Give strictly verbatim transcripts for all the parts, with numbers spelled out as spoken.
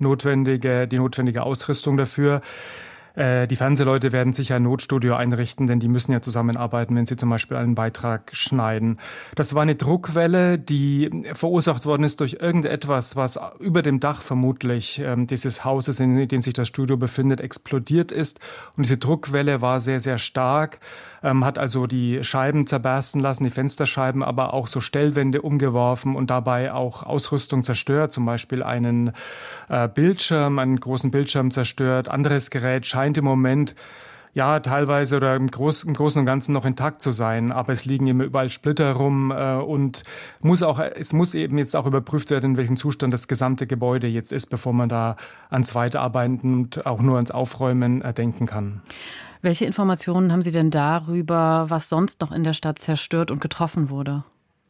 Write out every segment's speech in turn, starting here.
notwendige, die notwendige Ausrüstung dafür. Die Fernsehleute werden sicher ein Notstudio einrichten, denn die müssen ja zusammenarbeiten, wenn sie zum Beispiel einen Beitrag schneiden. Das war eine Druckwelle, die verursacht worden ist durch irgendetwas, was über dem Dach vermutlich äh, dieses Hauses, in dem sich das Studio befindet, explodiert ist. Und diese Druckwelle war sehr, sehr stark, ähm, hat also die Scheiben zerbersten lassen, die Fensterscheiben, aber auch so Stellwände umgeworfen und dabei auch Ausrüstung zerstört, zum Beispiel einen äh, Bildschirm, einen großen Bildschirm zerstört, anderes Gerät scheint im Moment ja teilweise oder im, Groß, im Großen und Ganzen noch intakt zu sein, aber es liegen immer überall Splitter rum äh, und muss auch, es muss eben jetzt auch überprüft werden, in welchem Zustand das gesamte Gebäude jetzt ist, bevor man da ans Weiterarbeiten und auch nur ans Aufräumen äh, denken kann. Welche Informationen haben Sie denn darüber, was sonst noch in der Stadt zerstört und getroffen wurde?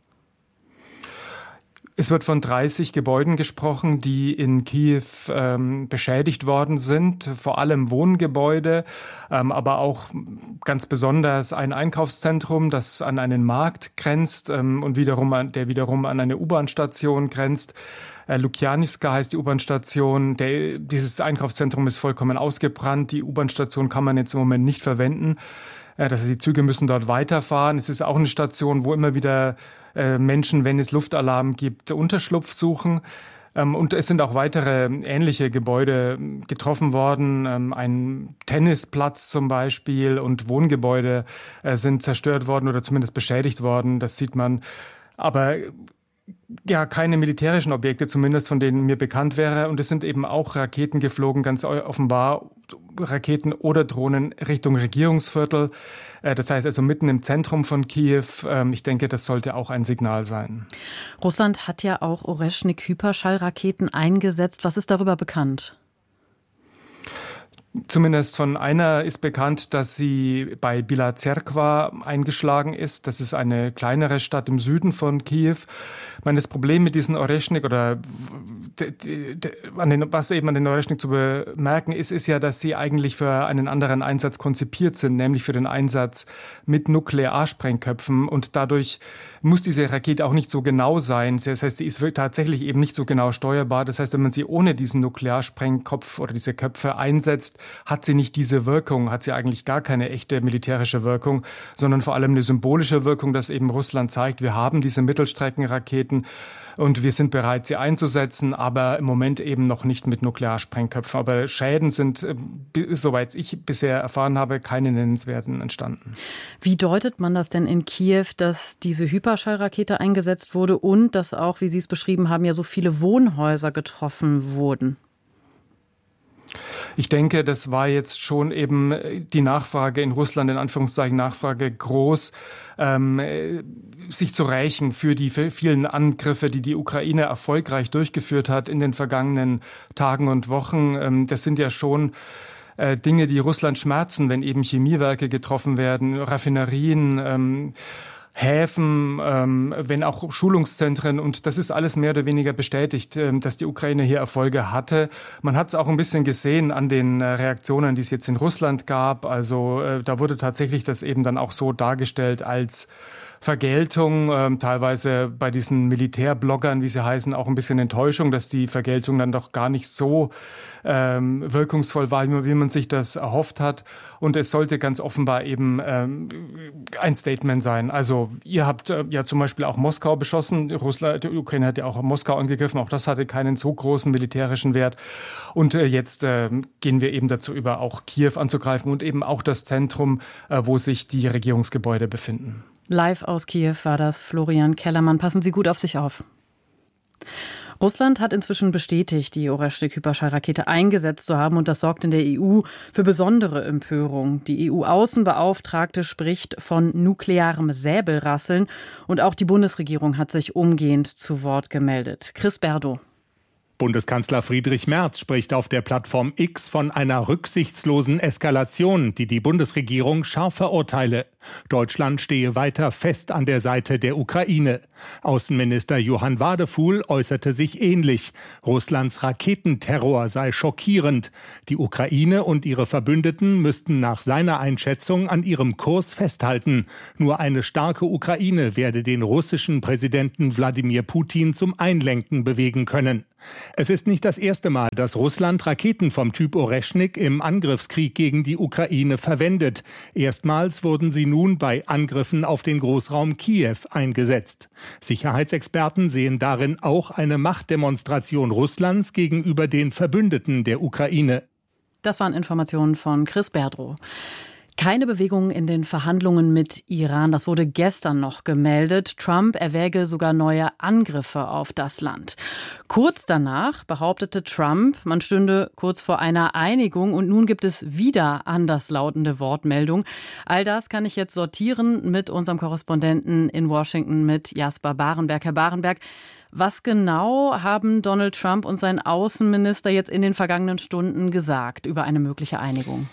Es wird von dreißig Gebäuden gesprochen, die in Kiew ähm, beschädigt worden sind, vor allem Wohngebäude, ähm, aber auch ganz besonders ein Einkaufszentrum, das an einen Markt grenzt ähm, und wiederum an, der wiederum an eine U-Bahn-Station grenzt. Äh, Lukjanivska heißt die U-Bahn-Station. Der, dieses Einkaufszentrum ist vollkommen ausgebrannt. Die U-Bahn-Station kann man jetzt im Moment nicht verwenden. Äh, das heißt, die Züge müssen dort weiterfahren. Es ist auch eine Station, wo immer wieder Menschen, wenn es Luftalarm gibt, Unterschlupf suchen. Und es sind auch weitere ähnliche Gebäude getroffen worden. Ein Tennisplatz zum Beispiel und Wohngebäude sind zerstört worden oder zumindest beschädigt worden. Das sieht man. Aber ja, keine militärischen Objekte, zumindest von denen mir bekannt wäre. Und es sind eben auch Raketen geflogen, ganz offenbar Raketen oder Drohnen Richtung Regierungsviertel. Das heißt also mitten im Zentrum von Kiew. Ich denke, das sollte auch ein Signal sein. Russland hat ja auch Oreschnik-Hyperschallraketen eingesetzt. Was ist darüber bekannt? Zumindest von einer ist bekannt, dass sie bei Bila Zerkva eingeschlagen ist. Das ist eine kleinere Stadt im Süden von Kiew. Ich meine, das Problem mit diesen Oreschnik oder de, de, de, an den, was eben an den Oreschnik zu bemerken ist, ist ja, dass sie eigentlich für einen anderen Einsatz konzipiert sind, nämlich für den Einsatz mit Nuklearsprengköpfen. Und dadurch muss diese Rakete auch nicht so genau sein. Das heißt, sie ist tatsächlich eben nicht so genau steuerbar. Das heißt, wenn man sie ohne diesen Nuklearsprengkopf oder diese Köpfe einsetzt, hat sie nicht diese Wirkung, hat sie eigentlich gar keine echte militärische Wirkung, sondern vor allem eine symbolische Wirkung, dass eben Russland zeigt, wir haben diese Mittelstreckenraketen und wir sind bereit, sie einzusetzen, aber im Moment eben noch nicht mit Nuklearsprengköpfen. Aber Schäden sind, soweit ich bisher erfahren habe, keine nennenswerten entstanden. Wie deutet man das denn in Kiew, dass diese Hyperschallrakete eingesetzt wurde und dass auch, wie Sie es beschrieben haben, ja so viele Wohnhäuser getroffen wurden? Ich denke, das war jetzt schon eben die Nachfrage in Russland, in Anführungszeichen Nachfrage groß, ähm, sich zu rächen für die vielen Angriffe, die die Ukraine erfolgreich durchgeführt hat in den vergangenen Tagen und Wochen. Ähm, das sind ja schon äh, Dinge, die Russland schmerzen, wenn eben Chemiewerke getroffen werden, Raffinerien, ähm, Häfen, ähm, wenn auch Schulungszentren, und das ist alles mehr oder weniger bestätigt, äh, dass die Ukraine hier Erfolge hatte. Man hat es auch ein bisschen gesehen an den äh, Reaktionen, die es jetzt in Russland gab. Also äh, da wurde tatsächlich das eben dann auch so dargestellt als Vergeltung, ähm, teilweise bei diesen Militärbloggern, wie sie heißen, auch ein bisschen Enttäuschung, dass die Vergeltung dann doch gar nicht so ähm, wirkungsvoll war, wie man sich das erhofft hat. Und es sollte ganz offenbar eben ähm, ein Statement sein. Also ihr habt äh, ja zum Beispiel auch Moskau beschossen. Russland, die Ukraine hat ja auch Moskau angegriffen. Auch das hatte keinen so großen militärischen Wert. Und äh, jetzt äh, gehen wir eben dazu über, auch Kiew anzugreifen und eben auch das Zentrum, äh, wo sich die Regierungsgebäude befinden. Live aus Kiew war das Florian Kellermann. Passen Sie gut auf sich auf. Russland hat inzwischen bestätigt, die Oreschnik-Hyperschallrakete eingesetzt zu haben, und das sorgt in der E U für besondere Empörung. Die E U-Außenbeauftragte spricht von nuklearem Säbelrasseln und auch die Bundesregierung hat sich umgehend zu Wort gemeldet. Chris Berdow. Bundeskanzler Friedrich Merz spricht auf der Plattform X von einer rücksichtslosen Eskalation, die die Bundesregierung scharf verurteile. Deutschland stehe weiter fest an der Seite der Ukraine. Außenminister Johann Wadefuhl äußerte sich ähnlich. Russlands Raketenterror sei schockierend. Die Ukraine und ihre Verbündeten müssten nach seiner Einschätzung an ihrem Kurs festhalten. Nur eine starke Ukraine werde den russischen Präsidenten Wladimir Putin zum Einlenken bewegen können. Es ist nicht das erste Mal, dass Russland Raketen vom Typ Oreschnik im Angriffskrieg gegen die Ukraine verwendet. Erstmals wurden sie nun bei Angriffen auf den Großraum Kiew eingesetzt. Sicherheitsexperten sehen darin auch eine Machtdemonstration Russlands gegenüber den Verbündeten der Ukraine. Das waren Informationen von Chris Berdrow. Keine Bewegung in den Verhandlungen mit Iran, das wurde gestern noch gemeldet. Trump erwäge sogar neue Angriffe auf das Land. Kurz danach behauptete Trump, man stünde kurz vor einer Einigung und nun gibt es wieder anderslautende Wortmeldungen. All das kann ich jetzt sortieren mit unserem Korrespondenten in Washington, mit Jasper Barenberg. Herr Barenberg, was genau haben Donald Trump und sein Außenminister jetzt in den vergangenen Stunden gesagt über eine mögliche Einigung?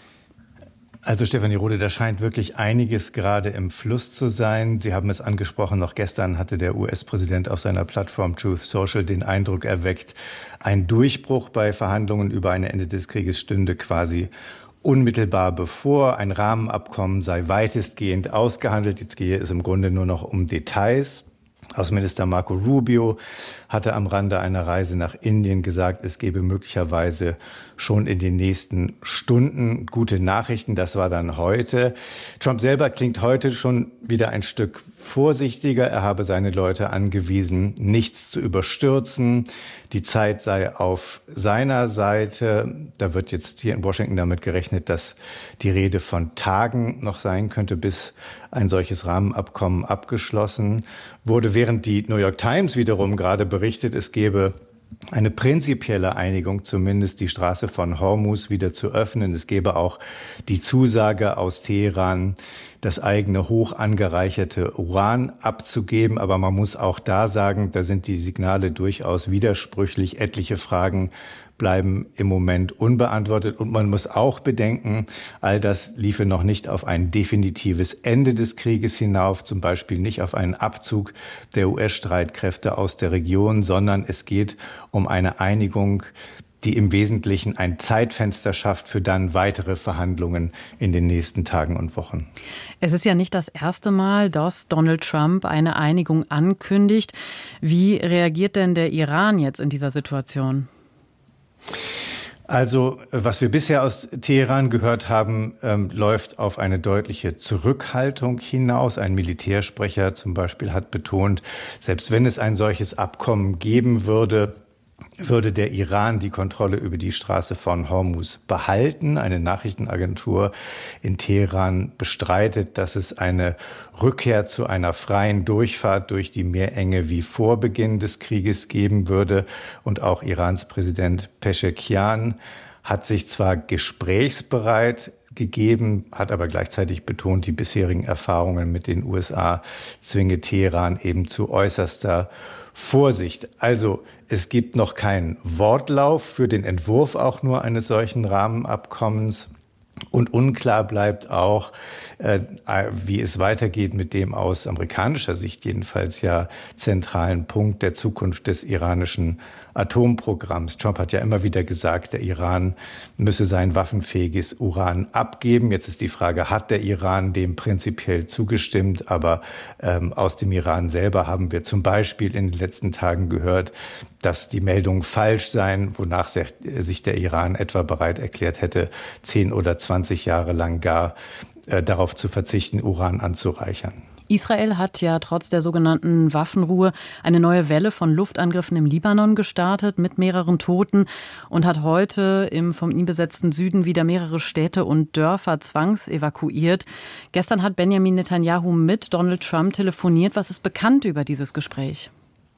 Also Stefanie Rode, da scheint wirklich einiges gerade im Fluss zu sein. Sie haben es angesprochen, noch gestern hatte der U S-Präsident auf seiner Plattform Truth Social den Eindruck erweckt, ein Durchbruch bei Verhandlungen über ein Ende des Krieges stünde quasi unmittelbar bevor. Ein Rahmenabkommen sei weitestgehend ausgehandelt. Jetzt gehe es im Grunde nur noch um Details. Außenminister Marco Rubio hatte am Rande einer Reise nach Indien gesagt, es gebe möglicherweise schon in den nächsten Stunden gute Nachrichten. Das war dann heute. Trump selber klingt heute schon wieder ein Stück vorsichtiger. Er habe seine Leute angewiesen, nichts zu überstürzen. Die Zeit sei auf seiner Seite. Da wird jetzt hier in Washington damit gerechnet, dass die Rede von Tagen noch sein könnte, bis ein solches Rahmenabkommen abgeschlossen wurde. Während die New York Times wiederum gerade berichtet, es gebe eine prinzipielle Einigung, zumindest die Straße von Hormuz wieder zu öffnen. Es gäbe auch die Zusage aus Teheran, das eigene hoch angereicherte Uran abzugeben. Aber man muss auch da sagen, da sind die Signale durchaus widersprüchlich. Etliche Fragen bleiben im Moment unbeantwortet. Und man muss auch bedenken, all das liefe noch nicht auf ein definitives Ende des Krieges hinauf, zum Beispiel nicht auf einen Abzug der U S-Streitkräfte aus der Region, sondern es geht um eine Einigung, die im Wesentlichen ein Zeitfenster schafft für dann weitere Verhandlungen in den nächsten Tagen und Wochen. Es ist ja nicht das erste Mal, dass Donald Trump eine Einigung ankündigt. Wie reagiert denn der Iran jetzt in dieser Situation? Also, was wir bisher aus Teheran gehört haben, ähm, läuft auf eine deutliche Zurückhaltung hinaus. Ein Militärsprecher zum Beispiel hat betont, selbst wenn es ein solches Abkommen geben würde, würde der Iran die Kontrolle über die Straße von Hormuz behalten. Eine Nachrichtenagentur in Teheran bestreitet, dass es eine Rückkehr zu einer freien Durchfahrt durch die Meerenge wie vor Beginn des Krieges geben würde. Und auch Irans Präsident Pezeshkian hat sich zwar gesprächsbereit gegeben, hat aber gleichzeitig betont, die bisherigen Erfahrungen mit den U S A zwinge Teheran eben zu äußerster Vorsicht. Also es gibt noch keinen Wortlauf für den Entwurf auch nur eines solchen Rahmenabkommens. Und unklar bleibt auch, äh, wie es weitergeht mit dem aus amerikanischer Sicht jedenfalls ja zentralen Punkt der Zukunft des iranischen Atomprogramms. Trump hat ja immer wieder gesagt, der Iran müsse sein waffenfähiges Uran abgeben. Jetzt ist die Frage, hat der Iran dem prinzipiell zugestimmt? Aber ähm, aus dem Iran selber haben wir zum Beispiel in den letzten Tagen gehört, dass die Meldungen falsch seien, wonach sich der Iran etwa bereit erklärt hätte, zehn oder zwanzig Jahre lang gar äh, darauf zu verzichten, Uran anzureichern. Israel hat ja trotz der sogenannten Waffenruhe eine neue Welle von Luftangriffen im Libanon gestartet mit mehreren Toten und hat heute im vom ihm besetzten Süden wieder mehrere Städte und Dörfer zwangsevakuiert. Gestern hat Benjamin Netanyahu mit Donald Trump telefoniert. Was ist bekannt über dieses Gespräch?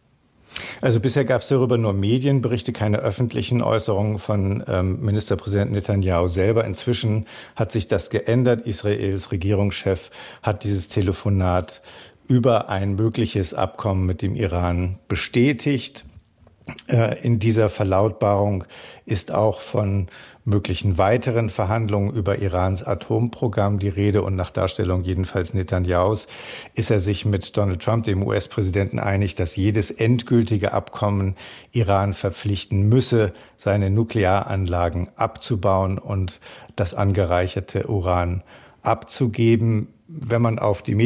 Also bisher gab es darüber nur Medienberichte, keine öffentlichen Äußerungen von ähm, Ministerpräsident Netanyahu selber. Inzwischen hat sich das geändert. Israels Regierungschef hat dieses Telefonat über ein mögliches Abkommen mit dem Iran bestätigt. Äh, in dieser Verlautbarung ist auch von möglichen weiteren Verhandlungen über Irans Atomprogramm die Rede. Und nach Darstellung jedenfalls Netanyahus ist er sich mit Donald Trump, dem U S-Präsidenten, einig, dass jedes endgültige Abkommen Iran verpflichten müsse, seine Nuklearanlagen abzubauen und das angereicherte Uran abzugeben. Wenn man auf die Medien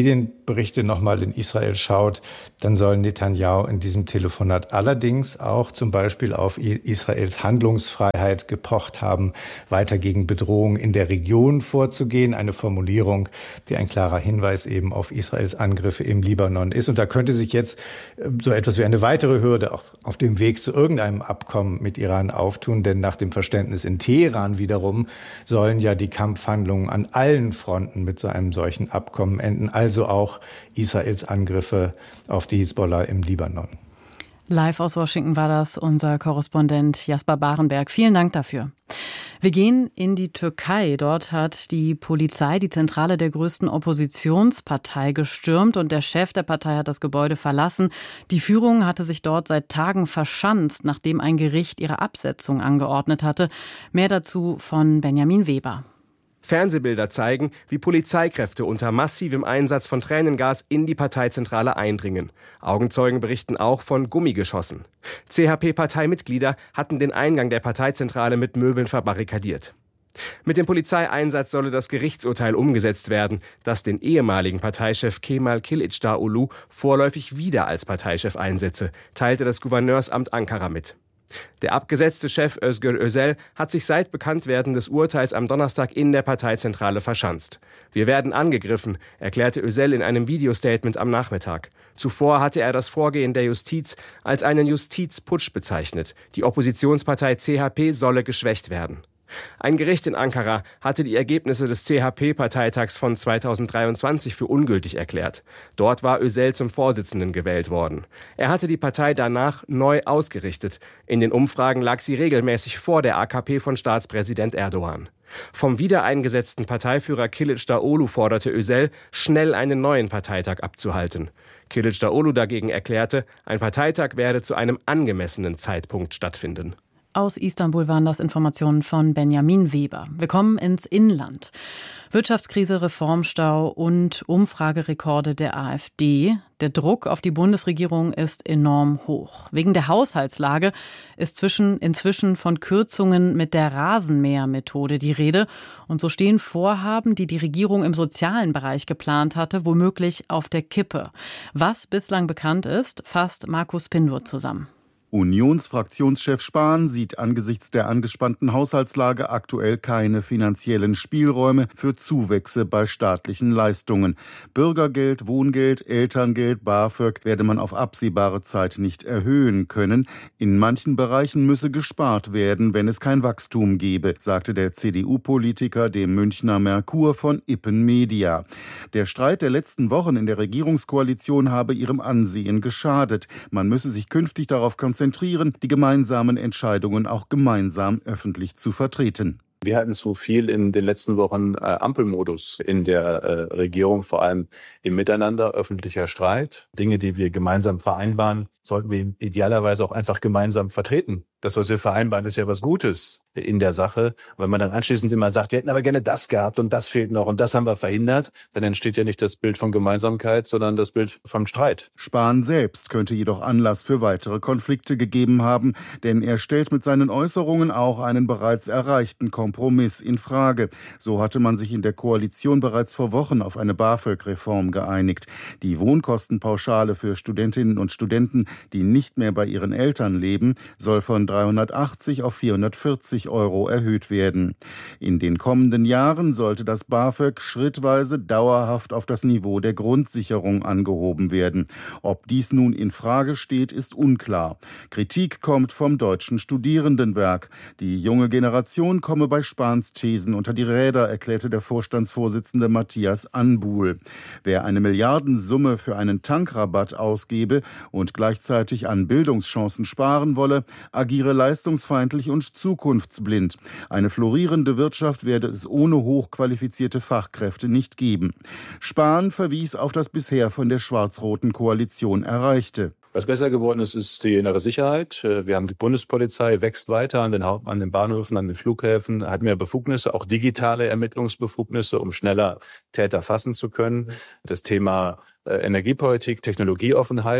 Berichte nochmal in Israel schaut, dann soll Netanyahu in diesem Telefonat allerdings auch zum Beispiel auf Israels Handlungsfreiheit gepocht haben, weiter gegen Bedrohungen in der Region vorzugehen. Eine Formulierung, die ein klarer Hinweis eben auf Israels Angriffe im Libanon ist. Und da könnte sich jetzt so etwas wie eine weitere Hürde auch auf dem Weg zu irgendeinem Abkommen mit Iran auftun. Denn nach dem Verständnis in Teheran wiederum sollen ja die Kampfhandlungen an allen Fronten mit so einem solchen Abkommen enden. Also auch Israels Angriffe auf die Hisbollah im Libanon. Live aus Washington war das unser Korrespondent Jasper Barenberg. Vielen Dank dafür. Wir gehen in die Türkei. Dort hat die Polizei die Zentrale der größten Oppositionspartei gestürmt und der Chef der Partei hat das Gebäude verlassen. Die Führung hatte sich dort seit Tagen verschanzt, nachdem ein Gericht ihre Absetzung angeordnet hatte. Mehr dazu von Benjamin Weber. Fernsehbilder zeigen, wie Polizeikräfte unter massivem Einsatz von Tränengas in die Parteizentrale eindringen. Augenzeugen berichten auch von Gummigeschossen. C H P-Parteimitglieder hatten den Eingang der Parteizentrale mit Möbeln verbarrikadiert. Mit dem Polizeieinsatz solle das Gerichtsurteil umgesetzt werden, das den ehemaligen Parteichef Kemal Kılıçdaroğlu vorläufig wieder als Parteichef einsetze, teilte das Gouverneursamt Ankara mit. Der abgesetzte Chef Özgür Özel hat sich seit Bekanntwerden des Urteils am Donnerstag in der Parteizentrale verschanzt. Wir werden angegriffen, erklärte Özel in einem Videostatement am Nachmittag. Zuvor hatte er das Vorgehen der Justiz als einen Justizputsch bezeichnet. Die Oppositionspartei C H P solle geschwächt werden. Ein Gericht in Ankara hatte die Ergebnisse des C H P-Parteitags von zweitausenddreiundzwanzig für ungültig erklärt. Dort war Özel zum Vorsitzenden gewählt worden. Er hatte die Partei danach neu ausgerichtet. In den Umfragen lag sie regelmäßig vor der A K P von Staatspräsident Erdogan. Vom wiedereingesetzten Parteiführer Kılıçdaroğlu forderte Özel, schnell einen neuen Parteitag abzuhalten. Kılıçdaroğlu dagegen erklärte, ein Parteitag werde zu einem angemessenen Zeitpunkt stattfinden. Aus Istanbul waren das Informationen von Benjamin Weber. Wir kommen ins Inland. Wirtschaftskrise, Reformstau und Umfragerekorde der AfD. Der Druck auf die Bundesregierung ist enorm hoch. Wegen der Haushaltslage ist zwischen, inzwischen von Kürzungen mit der Rasenmähermethode die Rede. Und so stehen Vorhaben, die die Regierung im sozialen Bereich geplant hatte, womöglich auf der Kippe. Was bislang bekannt ist, fasst Markus Pindur zusammen. Unionsfraktionschef Spahn sieht angesichts der angespannten Haushaltslage aktuell keine finanziellen Spielräume für Zuwächse bei staatlichen Leistungen. Bürgergeld, Wohngeld, Elterngeld, BAföG werde man auf absehbare Zeit nicht erhöhen können. In manchen Bereichen müsse gespart werden, wenn es kein Wachstum gebe, sagte der C D U-Politiker dem Münchner Merkur von Ippen Media. Der Streit der letzten Wochen in der Regierungskoalition habe ihrem Ansehen geschadet. Man müsse sich künftig darauf konzentrieren, die gemeinsamen Entscheidungen auch gemeinsam öffentlich zu vertreten. Wir hatten zu viel in den letzten Wochen äh, Ampelmodus in der äh, Regierung, vor allem im Miteinander, öffentlicher Streit. Dinge, die wir gemeinsam vereinbaren, sollten wir idealerweise auch einfach gemeinsam vertreten. Das, was wir vereinbaren, ist ja was Gutes in der Sache. Wenn man dann anschließend immer sagt, wir hätten aber gerne das gehabt und das fehlt noch und das haben wir verhindert, dann entsteht ja nicht das Bild von Gemeinsamkeit, sondern das Bild vom Streit. Spahn selbst könnte jedoch Anlass für weitere Konflikte gegeben haben, denn er stellt mit seinen Äußerungen auch einen bereits erreichten Kompromiss in Frage. So hatte man sich in der Koalition bereits vor Wochen auf eine BAföG-Reform geeinigt. Die Wohnkostenpauschale für Studentinnen und Studenten, die nicht mehr bei ihren Eltern leben, soll von dreihundertachtzig auf vierhundertvierzig Euro erhöht werden. In den kommenden Jahren sollte das BAföG schrittweise dauerhaft auf das Niveau der Grundsicherung angehoben werden. Ob dies nun in Frage steht, ist unklar. Kritik kommt vom Deutschen Studierendenwerk. Die junge Generation komme bei Spahns Thesen unter die Räder, erklärte der Vorstandsvorsitzende Matthias Anbuhl. Wer eine Milliardensumme für einen Tankrabatt ausgebe und gleichzeitig an Bildungschancen sparen wolle, agiere leistungsfeindlich und zukunftsblind. Eine florierende Wirtschaft werde es ohne hochqualifizierte Fachkräfte nicht geben. Spahn verwies auf das bisher von der schwarz-roten Koalition Erreichte. Was besser geworden ist, ist die innere Sicherheit. Wir haben die Bundespolizei, wächst weiter an den, Haupt-, an den Bahnhöfen, an den Flughäfen, hat mehr Befugnisse, auch digitale Ermittlungsbefugnisse, um schneller Täter fassen zu können. Das Thema Energiepolitik, Technologieoffenheit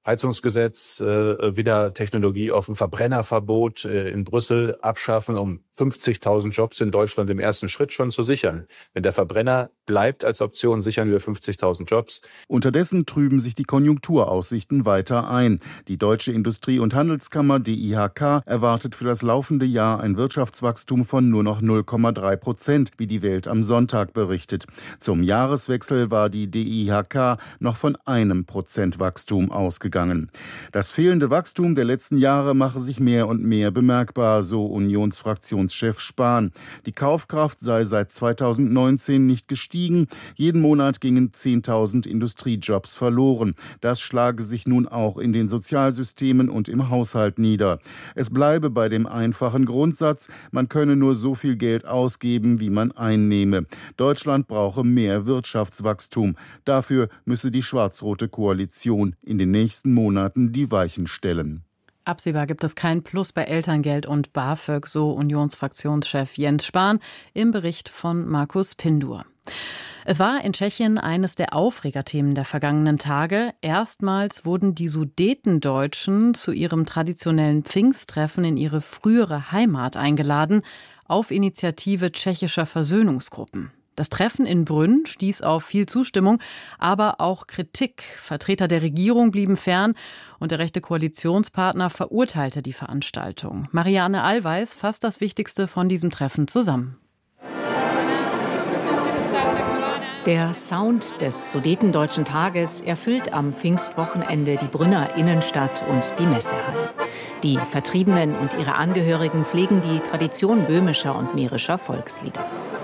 Heizungsgesetz, äh, wieder Technologie offen, Verbrennerverbot äh, in Brüssel abschaffen, um fünfzigtausend Jobs in Deutschland im ersten Schritt schon zu sichern. Wenn der Verbrenner bleibt als Option, sichern wir fünfzigtausend Jobs. Unterdessen trüben sich die Konjunkturaussichten weiter ein. Die Deutsche Industrie- und Handelskammer, D I H K, erwartet für das laufende Jahr ein Wirtschaftswachstum von nur noch null Komma drei Prozent, wie die Welt am Sonntag berichtet. Zum Jahreswechsel war die D I H K noch von einem Prozent Wachstum ausgegangen. Das fehlende Wachstum der letzten Jahre mache sich mehr und mehr bemerkbar, so Unionsfraktionschef Spahn. Die Kaufkraft sei seit zweitausendneunzehn nicht gestiegen. Jeden Monat gingen zehntausend Industriejobs verloren. Das schlage sich nun auch in den Sozialsystemen und im Haushalt nieder. Es bleibe bei dem einfachen Grundsatz, man könne nur so viel Geld ausgeben, wie man einnehme. Deutschland brauche mehr Wirtschaftswachstum. Dafür müsse die schwarz-rote Koalition in den nächsten Monaten die Weichen stellen. Absehbar gibt es kein Plus bei Elterngeld und BAföG, so Unionsfraktionschef Jens Spahn im Bericht von Markus Pindur. Es war in Tschechien eines der Aufregerthemen der vergangenen Tage. Erstmals wurden die Sudetendeutschen zu ihrem traditionellen Pfingsttreffen in ihre frühere Heimat eingeladen, auf Initiative tschechischer Versöhnungsgruppen. Das Treffen in Brünn stieß auf viel Zustimmung, aber auch Kritik. Vertreter der Regierung blieben fern und der rechte Koalitionspartner verurteilte die Veranstaltung. Marianne Allweis fasst das Wichtigste von diesem Treffen zusammen. Der Sound des Sudetendeutschen Tages erfüllt am Pfingstwochenende die Brünner Innenstadt und die Messehall. Die Vertriebenen und ihre Angehörigen pflegen die Tradition böhmischer und mährischer Volkslieder.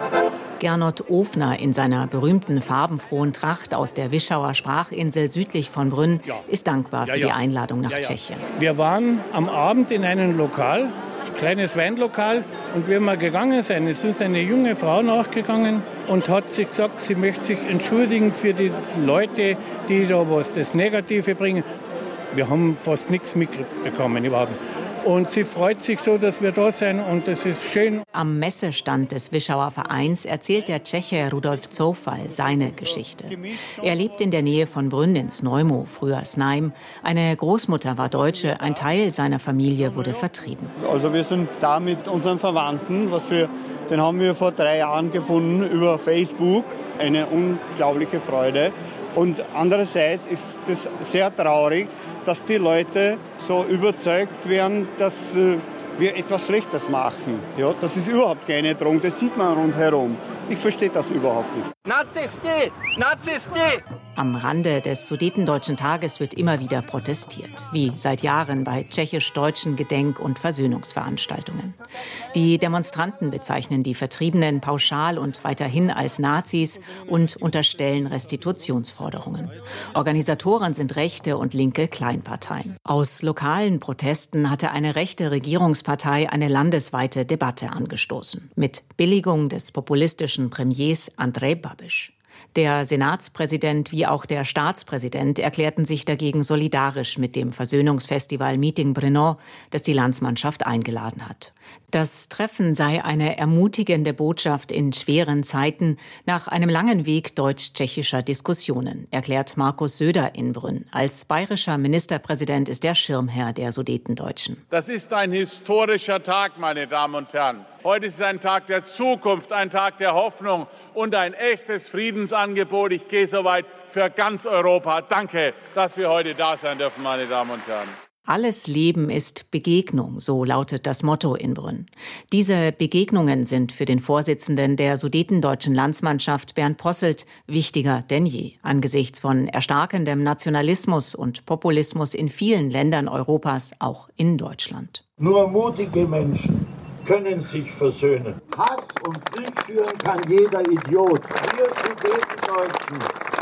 Gernot Ofner in seiner berühmten farbenfrohen Tracht aus der Wischauer Sprachinsel südlich von Brünn ist dankbar für die Einladung nach Tschechien. Wir waren am Abend in einem Lokal, ein kleines Weinlokal, und wie wir gegangen sind, es ist eine junge Frau nachgegangen und hat sich gesagt, sie möchte sich entschuldigen für die Leute, die da was das Negative bringen. Wir haben fast nichts mitbekommen überhaupt. Und sie freut sich so, dass wir da sind, und das ist schön. Am Messestand des Wischauer Vereins erzählt der Tscheche Rudolf Zoufal seine Geschichte. Er lebt in der Nähe von Brünn in Snojmo, früher Snaim. Eine Großmutter war Deutsche, ein Teil seiner Familie wurde vertrieben. Also wir sind da mit unseren Verwandten, was wir, den haben wir vor drei Jahren gefunden über Facebook. Eine unglaubliche Freude. Und andererseits ist es sehr traurig, dass die Leute so überzeugt werden, dass äh, wir etwas Schlechtes machen. Ja, das ist überhaupt keine Drohung, das sieht man rundherum. Ich verstehe das überhaupt nicht. Nazisti! Nazisti! Am Rande des Sudetendeutschen Tages wird immer wieder protestiert, wie seit Jahren bei tschechisch-deutschen Gedenk- und Versöhnungsveranstaltungen. Die Demonstranten bezeichnen die Vertriebenen pauschal und weiterhin als Nazis und unterstellen Restitutionsforderungen. Organisatoren sind rechte und linke Kleinparteien. Aus lokalen Protesten hatte eine rechte Regierungspartei eine landesweite Debatte angestoßen, mit Billigung des populistischen Premiers Andrej Babiš. Der Senatspräsident wie auch der Staatspräsident erklärten sich dagegen solidarisch mit dem Versöhnungsfestival Meeting Brno, das die Landsmannschaft eingeladen hat. Das Treffen sei eine ermutigende Botschaft in schweren Zeiten nach einem langen Weg deutsch-tschechischer Diskussionen, erklärt Markus Söder in Brünn. Als bayerischer Ministerpräsident ist er Schirmherr der Sudetendeutschen. Das ist ein historischer Tag, meine Damen und Herren. Heute ist ein Tag der Zukunft, ein Tag der Hoffnung und ein echtes Friedensangebot. Ich gehe soweit für ganz Europa. Danke, dass wir heute da sein dürfen, meine Damen und Herren. Alles Leben ist Begegnung, so lautet das Motto in Brünn. Diese Begegnungen sind für den Vorsitzenden der Sudetendeutschen Landsmannschaft Bernd Posselt wichtiger denn je, angesichts von erstarkendem Nationalismus und Populismus in vielen Ländern Europas, auch in Deutschland. Nur mutige Menschen können sich versöhnen. Hass und Krieg schüren kann jeder Idiot. Wir Sudetendeutschen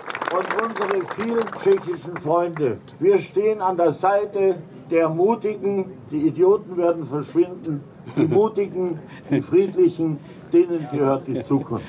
und unsere vielen tschechischen Freunde, wir stehen an der Seite der Mutigen. Die Idioten werden verschwinden. Die Mutigen, die Friedlichen, denen gehört die Zukunft.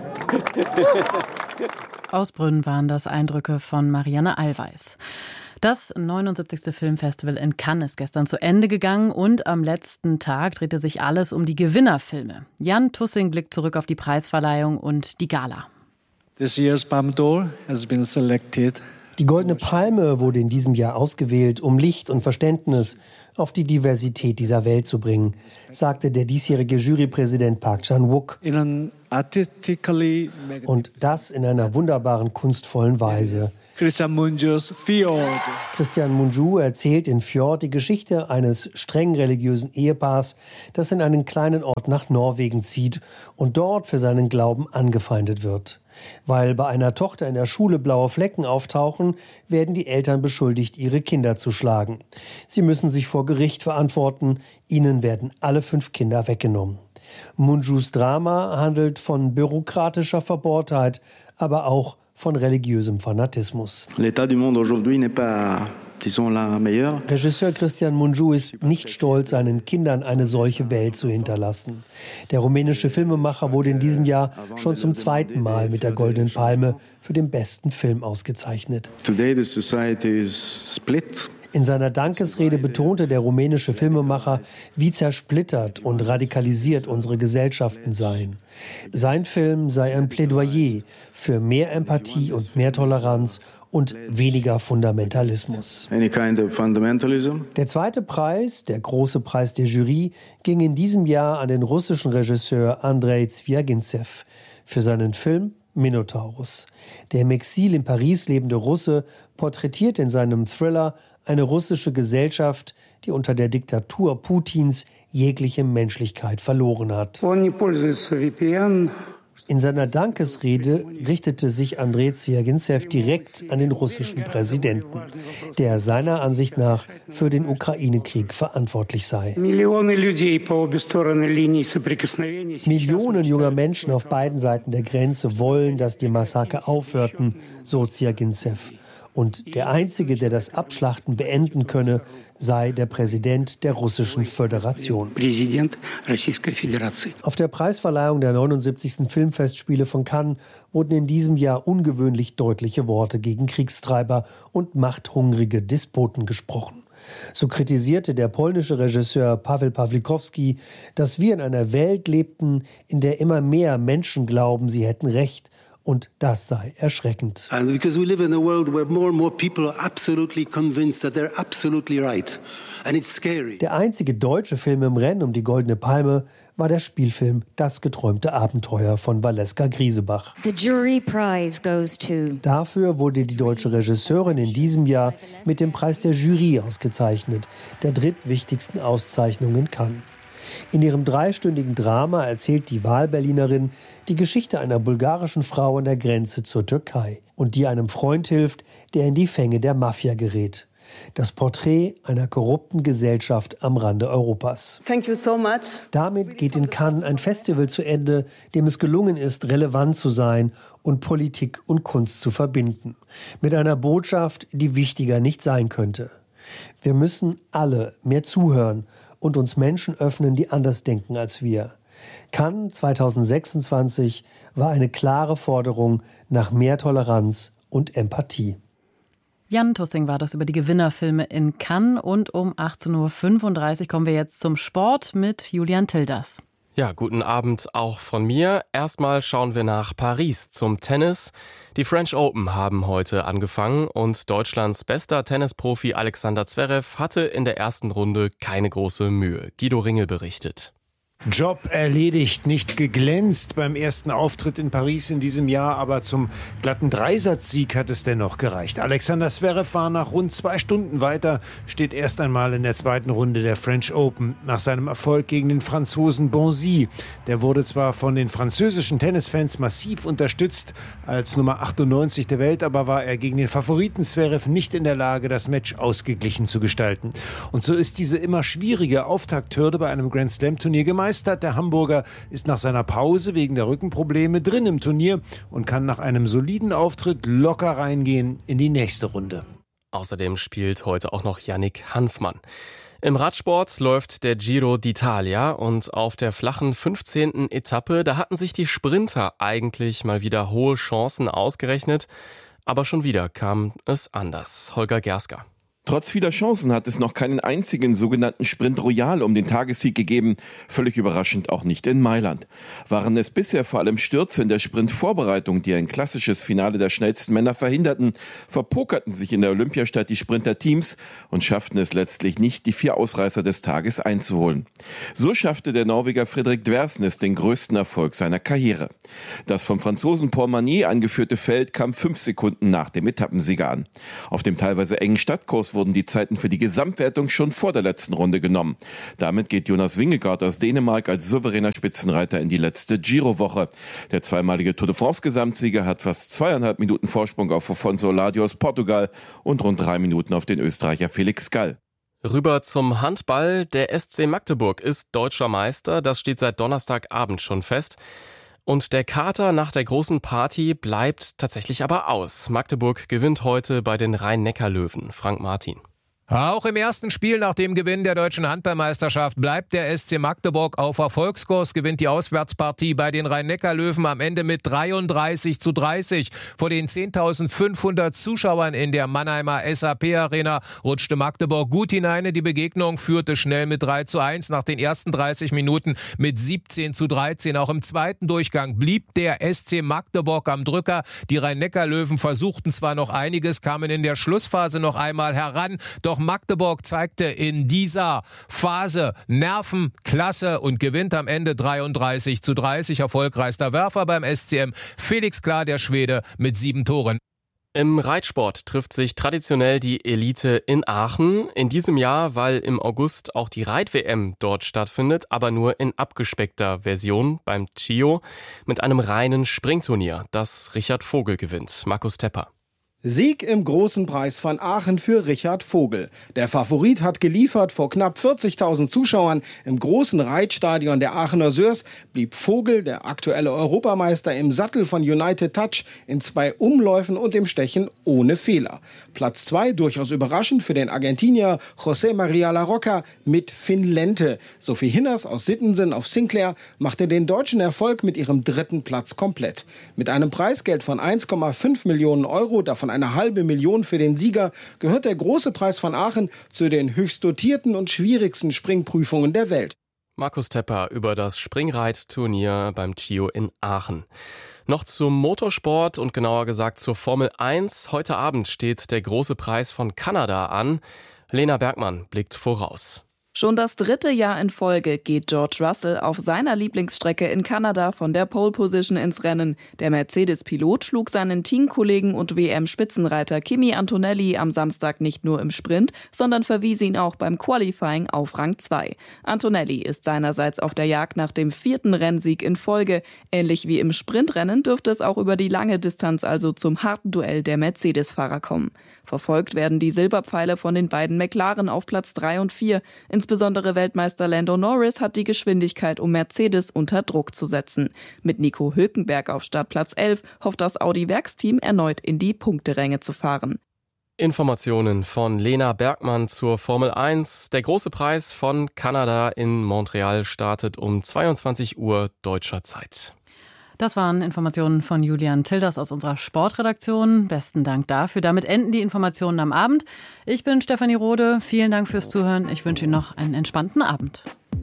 Aus Brünn waren das Eindrücke von Marianne Allweis. Das neunundsiebzigste Filmfestival in Cannes ist gestern zu Ende gegangen und am letzten Tag drehte sich alles um die Gewinnerfilme. Jan Tussing blickt zurück auf die Preisverleihung und die Gala. This year's Palme d'Or has been selected Die Goldene Palme wurde in diesem Jahr ausgewählt, um Licht und Verständnis auf die Diversität dieser Welt zu bringen, sagte der diesjährige Jurypräsident Park Chan-wook. Und das in einer wunderbaren, kunstvollen Weise. Christian Mungius Fjord. Christian Mungiu erzählt in Fjord die Geschichte eines streng religiösen Ehepaars, das in einen kleinen Ort nach Norwegen zieht und dort für seinen Glauben angefeindet wird. Weil bei einer Tochter in der Schule blaue Flecken auftauchen, werden die Eltern beschuldigt, ihre Kinder zu schlagen. Sie müssen sich vor Gericht verantworten, ihnen werden alle fünf Kinder weggenommen. Mungius Drama handelt von bürokratischer Verbohrtheit, aber auch von religiösem Fanatismus. L'état du monde aujourd'hui n'est pas, disons, la meilleure. Regisseur Cristian Mungiu ist nicht stolz, seinen Kindern eine solche Welt zu hinterlassen. Der rumänische Filmemacher wurde in diesem Jahr schon zum zweiten Mal mit der Goldenen Palme für den besten Film ausgezeichnet. Today the society is split. In seiner Dankesrede betonte der rumänische Filmemacher, wie zersplittert und radikalisiert unsere Gesellschaften seien. Sein Film sei ein Plädoyer für mehr Empathie und mehr Toleranz und weniger Fundamentalismus. Any kind of fundamentalism. Der zweite Preis, der große Preis der Jury, ging in diesem Jahr an den russischen Regisseur Andrei Zvyagintsev für seinen Film Minotaurus. Der im Exil in Paris lebende Russe porträtiert in seinem Thriller eine russische Gesellschaft, die unter der Diktatur Putins jegliche Menschlichkeit verloren hat. In seiner Dankesrede richtete sich Andrei Zvyagintsev direkt an den russischen Präsidenten, der seiner Ansicht nach für den Ukraine-Krieg verantwortlich sei. Millionen junger Menschen auf beiden Seiten der Grenze wollen, dass die Massaker aufhörten, so Zvyagintsev. Und der Einzige, der das Abschlachten beenden könne, sei der Präsident der Russischen Föderation. Auf der Preisverleihung der neunundsiebzigsten Filmfestspiele von Cannes wurden in diesem Jahr ungewöhnlich deutliche Worte gegen Kriegstreiber und machthungrige Despoten gesprochen. So kritisierte der polnische Regisseur Paweł Pawlikowski, dass wir in einer Welt lebten, in der immer mehr Menschen glauben, sie hätten Recht. Und das sei erschreckend. And because we live in a world where more and more people are absolutely convinced that they're absolutely right. And it's scary. Der einzige deutsche Film im Rennen um die Goldene Palme war der Spielfilm Das geträumte Abenteuer von Valeska Griesebach. The jury prize goes to. Dafür wurde die deutsche Regisseurin in diesem Jahr mit dem Preis der Jury ausgezeichnet, der drittwichtigsten Auszeichnung in Cannes. In ihrem dreistündigen Drama erzählt die Wahlberlinerin die Geschichte einer bulgarischen Frau an der Grenze zur Türkei und die einem Freund hilft, der in die Fänge der Mafia gerät. Das Porträt einer korrupten Gesellschaft am Rande Europas. Thank you so much. Damit geht in Cannes ein Festival zu Ende, dem es gelungen ist, relevant zu sein und Politik und Kunst zu verbinden. Mit einer Botschaft, die wichtiger nicht sein könnte. Wir müssen alle mehr zuhören und uns Menschen öffnen, die anders denken als wir. Cannes zweitausendsechsundzwanzig war eine klare Forderung nach mehr Toleranz und Empathie. Jan Tussing war das über die Gewinnerfilme in Cannes und um achtzehn Uhr fünfunddreißig kommen wir jetzt zum Sport mit Julian Tilders. Ja, guten Abend auch von mir. Erstmal schauen wir nach Paris zum Tennis. Die French Open haben heute angefangen und Deutschlands bester Tennisprofi Alexander Zverev hatte in der ersten Runde keine große Mühe. Guido Ringel berichtet. Job erledigt, nicht geglänzt beim ersten Auftritt in Paris in diesem Jahr, aber zum glatten Dreisatzsieg hat es dennoch gereicht. Alexander Zverev war nach rund zwei Stunden weiter, steht erst einmal in der zweiten Runde der French Open nach seinem Erfolg gegen den Franzosen Bonzi. Der wurde zwar von den französischen Tennisfans massiv unterstützt als Nummer achtundneunzig der Welt, aber war er gegen den Favoriten Zverev nicht in der Lage, das Match ausgeglichen zu gestalten. Und so ist diese immer schwierige Auftakthürde bei einem Grand Slam Turnier gemeistert. Der Hamburger ist nach seiner Pause wegen der Rückenprobleme drin im Turnier und kann nach einem soliden Auftritt locker reingehen in die nächste Runde. Außerdem spielt heute auch noch Yannick Hanfmann. Im Radsport läuft der Giro d'Italia und auf der flachen fünfzehnten Etappe, da hatten sich die Sprinter eigentlich mal wieder hohe Chancen ausgerechnet, aber schon wieder kam es anders. Holger Gerska. Trotz vieler Chancen hat es noch keinen einzigen sogenannten Sprint Royal um den Tagessieg gegeben. Völlig überraschend auch nicht in Mailand. Waren es bisher vor allem Stürze in der Sprintvorbereitung, die ein klassisches Finale der schnellsten Männer verhinderten, verpokerten sich in der Olympiastadt die Sprinterteams und schafften es letztlich nicht, die vier Ausreißer des Tages einzuholen. So schaffte der Norweger Fredrik Dversnes den größten Erfolg seiner Karriere. Das vom Franzosen Paul Manier angeführte Feld kam fünf Sekunden nach dem Etappensieger an. Auf dem teilweise engen Stadtkurs wurden die Zeiten für die Gesamtwertung schon vor der letzten Runde genommen. Damit geht Jonas Vingegaard aus Dänemark als souveräner Spitzenreiter in die letzte Giro-Woche. Der zweimalige Tour de France-Gesamtsieger hat fast zweieinhalb Minuten Vorsprung auf Afonso Ladio aus Portugal und rund drei Minuten auf den Österreicher Felix Gall. Rüber zum Handball. Der S C Magdeburg ist deutscher Meister. Das steht seit Donnerstagabend schon fest. Und der Kater nach der großen Party bleibt tatsächlich aber aus. Magdeburg gewinnt heute bei den Rhein-Neckar-Löwen. Frank Martin. Auch im ersten Spiel nach dem Gewinn der deutschen Handballmeisterschaft bleibt der S C Magdeburg auf Erfolgskurs, gewinnt die Auswärtspartie bei den Rhein-Neckar-Löwen am Ende mit dreiunddreißig zu dreißig. Vor den zehntausendfünfhundert Zuschauern in der Mannheimer S A P-Arena rutschte Magdeburg gut hinein in die Begegnung, führte schnell mit drei zu eins nach den ersten dreißig Minuten mit siebzehn zu dreizehn. Auch im zweiten Durchgang blieb der S C Magdeburg am Drücker. Die Rhein-Neckar-Löwen versuchten zwar noch einiges, kamen in der Schlussphase noch einmal heran, doch Magdeburg zeigte in dieser Phase Nerven, Klasse und gewinnt am Ende dreiunddreißig zu dreißig. Erfolgreichster Werfer beim S C M, Felix Klar, der Schwede, mit sieben Toren. Im Reitsport trifft sich traditionell die Elite in Aachen. In diesem Jahr, weil im August auch die Reit-W M dort stattfindet, aber nur in abgespeckter Version beim C I O mit einem reinen Springturnier, das Richard Vogel gewinnt. Markus Tepper. Sieg im großen Preis von Aachen für Richard Vogel. Der Favorit hat geliefert. Vor knapp vierzigtausend Zuschauern im großen Reitstadion der Aachener Sörs blieb Vogel, der aktuelle Europameister, im Sattel von United Touch in zwei Umläufen und im Stechen ohne Fehler. Platz zwei durchaus überraschend für den Argentinier José María Larroca mit Finn Lente. Sophie Hinners aus Sittensen auf Sinclair machte den deutschen Erfolg mit ihrem dritten Platz komplett. Mit einem Preisgeld von eins Komma fünf Millionen Euro, davon eine halbe Million für den Sieger, gehört der große Preis von Aachen zu den höchst dotierten und schwierigsten Springprüfungen der Welt. Markus Tepper über das Springreit-Turnier beim C I O in Aachen. Noch zum Motorsport und genauer gesagt zur Formel eins. Heute Abend steht der große Preis von Kanada an. Lena Bergmann blickt voraus. Schon das dritte Jahr in Folge geht George Russell auf seiner Lieblingsstrecke in Kanada von der Pole Position ins Rennen. Der Mercedes-Pilot schlug seinen Teamkollegen und W M-Spitzenreiter Kimi Antonelli am Samstag nicht nur im Sprint, sondern verwies ihn auch beim Qualifying auf Rang zwei. Antonelli ist seinerseits auf der Jagd nach dem vierten Rennsieg in Folge. Ähnlich wie im Sprintrennen dürfte es auch über die lange Distanz also zum harten Duell der Mercedes-Fahrer kommen. Verfolgt werden die Silberpfeile von den beiden McLaren auf Platz drei und vier. Insbesondere Weltmeister Lando Norris hat die Geschwindigkeit, um Mercedes unter Druck zu setzen. Mit Nico Hülkenberg auf Startplatz elf hofft das Audi-Werksteam erneut in die Punkteränge zu fahren. Informationen von Lena Bergmann zur Formel eins. Der große Preis von Kanada in Montreal startet um zweiundzwanzig Uhr deutscher Zeit. Das waren Informationen von Julian Tilders aus unserer Sportredaktion. Besten Dank dafür. Damit enden die Informationen am Abend. Ich bin Stefanie Rode. Vielen Dank fürs Zuhören. Ich wünsche Ihnen noch einen entspannten Abend.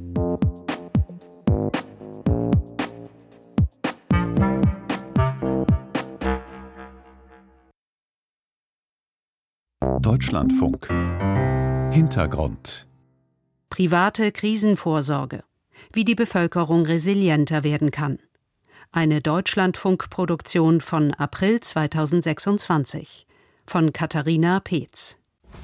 Deutschlandfunk. Hintergrund. Private Krisenvorsorge. Wie die Bevölkerung resilienter werden kann. Eine Deutschlandfunk-Produktion von April zweitausendsechsundzwanzig von Katharina Peetz.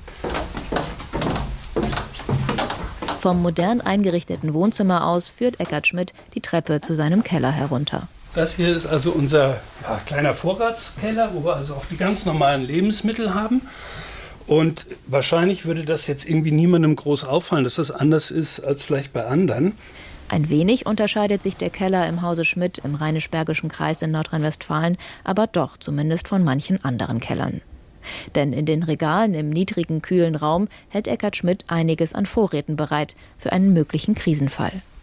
Vom modern eingerichteten Wohnzimmer aus führt Eckart Schmidt die Treppe zu seinem Keller herunter. Das hier ist also unser ja, kleiner Vorratskeller, wo wir also auch die ganz normalen Lebensmittel haben. Und wahrscheinlich würde das jetzt irgendwie niemandem groß auffallen, dass das anders ist als vielleicht bei anderen. Ein wenig unterscheidet sich der Keller im Hause Schmidt im Rheinisch-Bergischen Kreis in Nordrhein-Westfalen, aber doch zumindest von manchen anderen Kellern. Denn in den Regalen im niedrigen, kühlen Raum hält Eckart Schmidt einiges an Vorräten bereit für einen möglichen Krisenfall.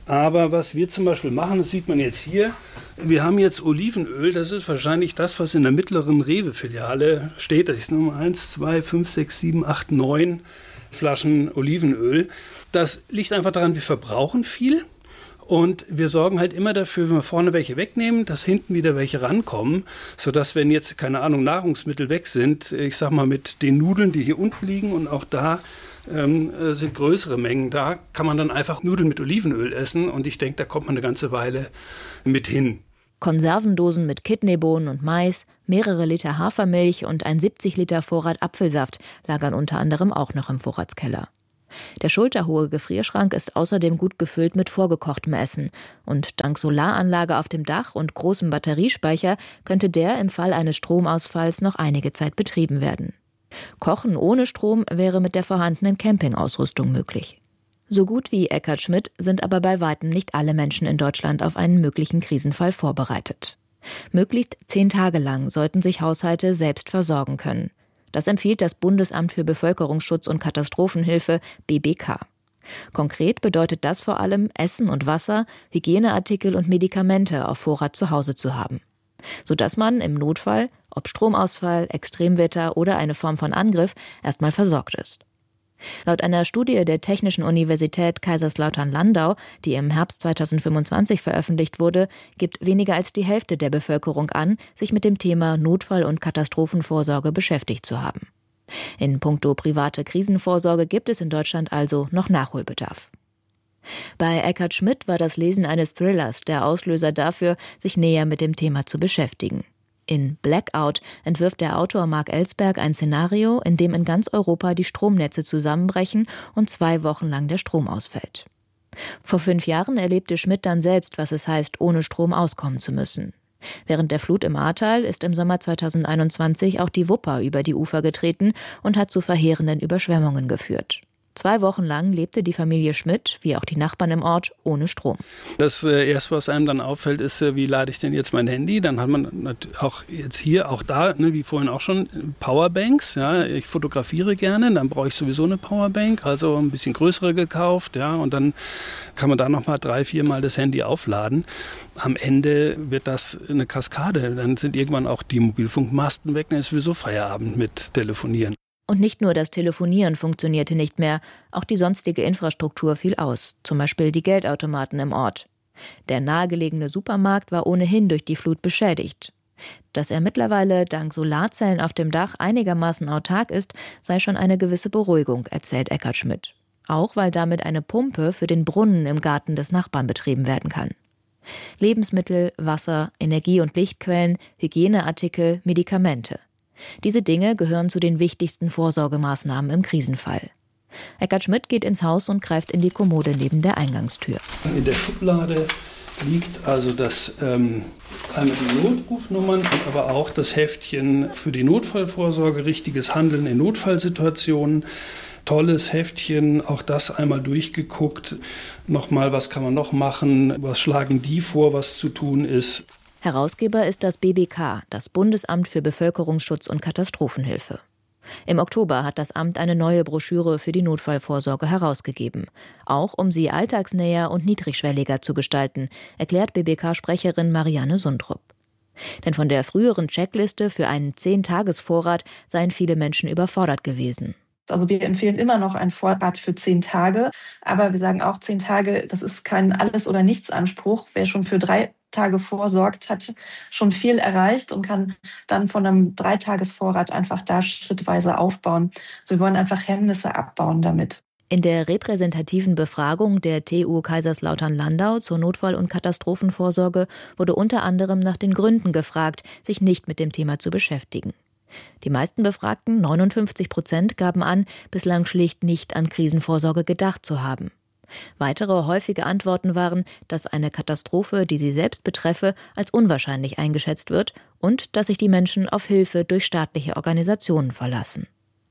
Aber was wir zum Beispiel machen, das sieht man jetzt hier, wir haben jetzt Olivenöl, das ist wahrscheinlich das, was in der mittleren Rewe-Filiale steht. Das ist Nummer eins, zwei, fünf, sechs, sieben, acht, neun Flaschen Olivenöl. Das liegt einfach daran, wir verbrauchen viel. Und wir sorgen halt immer dafür, wenn wir vorne welche wegnehmen, dass hinten wieder welche rankommen, sodass, wenn jetzt, keine Ahnung, Nahrungsmittel weg sind, ich sag mal mit den Nudeln, die hier unten liegen und auch da ähm, sind größere Mengen da, kann man dann einfach Nudeln mit Olivenöl essen und ich denke, da kommt man eine ganze Weile mit hin. Konservendosen mit Kidneybohnen und Mais, mehrere Liter Hafermilch und ein siebzig Liter Vorrat Apfelsaft lagern unter anderem auch noch im Vorratskeller. Der schulterhohe Gefrierschrank ist außerdem gut gefüllt mit vorgekochtem Essen. Und dank Solaranlage auf dem Dach und großem Batteriespeicher könnte der im Fall eines Stromausfalls noch einige Zeit betrieben werden. Kochen ohne Strom wäre mit der vorhandenen Campingausrüstung möglich. So gut wie Eckhard Schmidt sind aber bei weitem nicht alle Menschen in Deutschland auf einen möglichen Krisenfall vorbereitet. Möglichst zehn Tage lang sollten sich Haushalte selbst versorgen können. Das empfiehlt das Bundesamt für Bevölkerungsschutz und Katastrophenhilfe B B K. Konkret bedeutet das vor allem, Essen und Wasser, Hygieneartikel und Medikamente auf Vorrat zu Hause zu haben. Sodass man im Notfall, ob Stromausfall, Extremwetter oder eine Form von Angriff, erstmal versorgt ist. Laut einer Studie der Technischen Universität Kaiserslautern-Landau, die im Herbst zweitausendfünfundzwanzig veröffentlicht wurde, gibt weniger als die Hälfte der Bevölkerung an, sich mit dem Thema Notfall- und Katastrophenvorsorge beschäftigt zu haben. In puncto private Krisenvorsorge gibt es in Deutschland also noch Nachholbedarf. Bei Eckhard Schmidt war das Lesen eines Thrillers der Auslöser dafür, sich näher mit dem Thema zu beschäftigen. In Blackout entwirft der Autor Mark Ellsberg ein Szenario, in dem in ganz Europa die Stromnetze zusammenbrechen und zwei Wochen lang der Strom ausfällt. Vor fünf Jahren erlebte Schmidt dann selbst, was es heißt, ohne Strom auskommen zu müssen. Während der Flut im Ahrtal ist im Sommer zweitausendeinundzwanzig auch die Wupper über die Ufer getreten und hat zu verheerenden Überschwemmungen geführt. Zwei Wochen lang lebte die Familie Schmidt, wie auch die Nachbarn im Ort, ohne Strom. Das äh, Erste, was einem dann auffällt, ist, äh, wie lade ich denn jetzt mein Handy? Dann hat man auch jetzt hier, auch da, ne, wie vorhin auch schon, Powerbanks. Ja, ich fotografiere gerne, dann brauche ich sowieso eine Powerbank, also ein bisschen größere gekauft. Ja, und dann kann man da nochmal drei, viermal das Handy aufladen. Am Ende wird das eine Kaskade. Dann sind irgendwann auch die Mobilfunkmasten weg, dann ist sowieso Feierabend mit Telefonieren. Und nicht nur das Telefonieren funktionierte nicht mehr, auch die sonstige Infrastruktur fiel aus, zum Beispiel die Geldautomaten im Ort. Der nahegelegene Supermarkt war ohnehin durch die Flut beschädigt. Dass er mittlerweile dank Solarzellen auf dem Dach einigermaßen autark ist, sei schon eine gewisse Beruhigung, erzählt Eckhard Schmidt. Auch weil damit eine Pumpe für den Brunnen im Garten des Nachbarn betrieben werden kann. Lebensmittel, Wasser, Energie- und Lichtquellen, Hygieneartikel, Medikamente. Diese Dinge gehören zu den wichtigsten Vorsorgemaßnahmen im Krisenfall. Eckhard Schmidt geht ins Haus und greift in die Kommode neben der Eingangstür. In der Schublade liegt also das ähm, einmal die Notrufnummern, aber auch das Heftchen für die Notfallvorsorge, richtiges Handeln in Notfallsituationen. Tolles Heftchen, auch das einmal durchgeguckt. Nochmal, was kann man noch machen? Was schlagen die vor, was zu tun ist? Herausgeber ist das B B K, das Bundesamt für Bevölkerungsschutz und Katastrophenhilfe. Im Oktober hat das Amt eine neue Broschüre für die Notfallvorsorge herausgegeben, auch um sie alltagsnäher und niedrigschwelliger zu gestalten, erklärt B B K-Sprecherin Marianne Sundrup. Denn von der früheren Checkliste für einen zehn-Tages-Vorrat seien viele Menschen überfordert gewesen. Also wir empfehlen immer noch einen Vorrat für zehn Tage, aber wir sagen auch zehn Tage, das ist kein Alles-oder-Nichts-Anspruch. Wer schon für drei Tage vorsorgt, hat schon viel erreicht und kann dann von einem Dreitagesvorrat einfach da schrittweise aufbauen. Also wir wollen einfach Hemmnisse abbauen damit. In der repräsentativen Befragung der T U Kaiserslautern-Landau zur Notfall- und Katastrophenvorsorge wurde unter anderem nach den Gründen gefragt, sich nicht mit dem Thema zu beschäftigen. Die meisten Befragten, neunundfünfzig Prozent, gaben an, bislang schlicht nicht an Krisenvorsorge gedacht zu haben. Weitere häufige Antworten waren, dass eine Katastrophe, die sie selbst betreffe, als unwahrscheinlich eingeschätzt wird und dass sich die Menschen auf Hilfe durch staatliche Organisationen verlassen.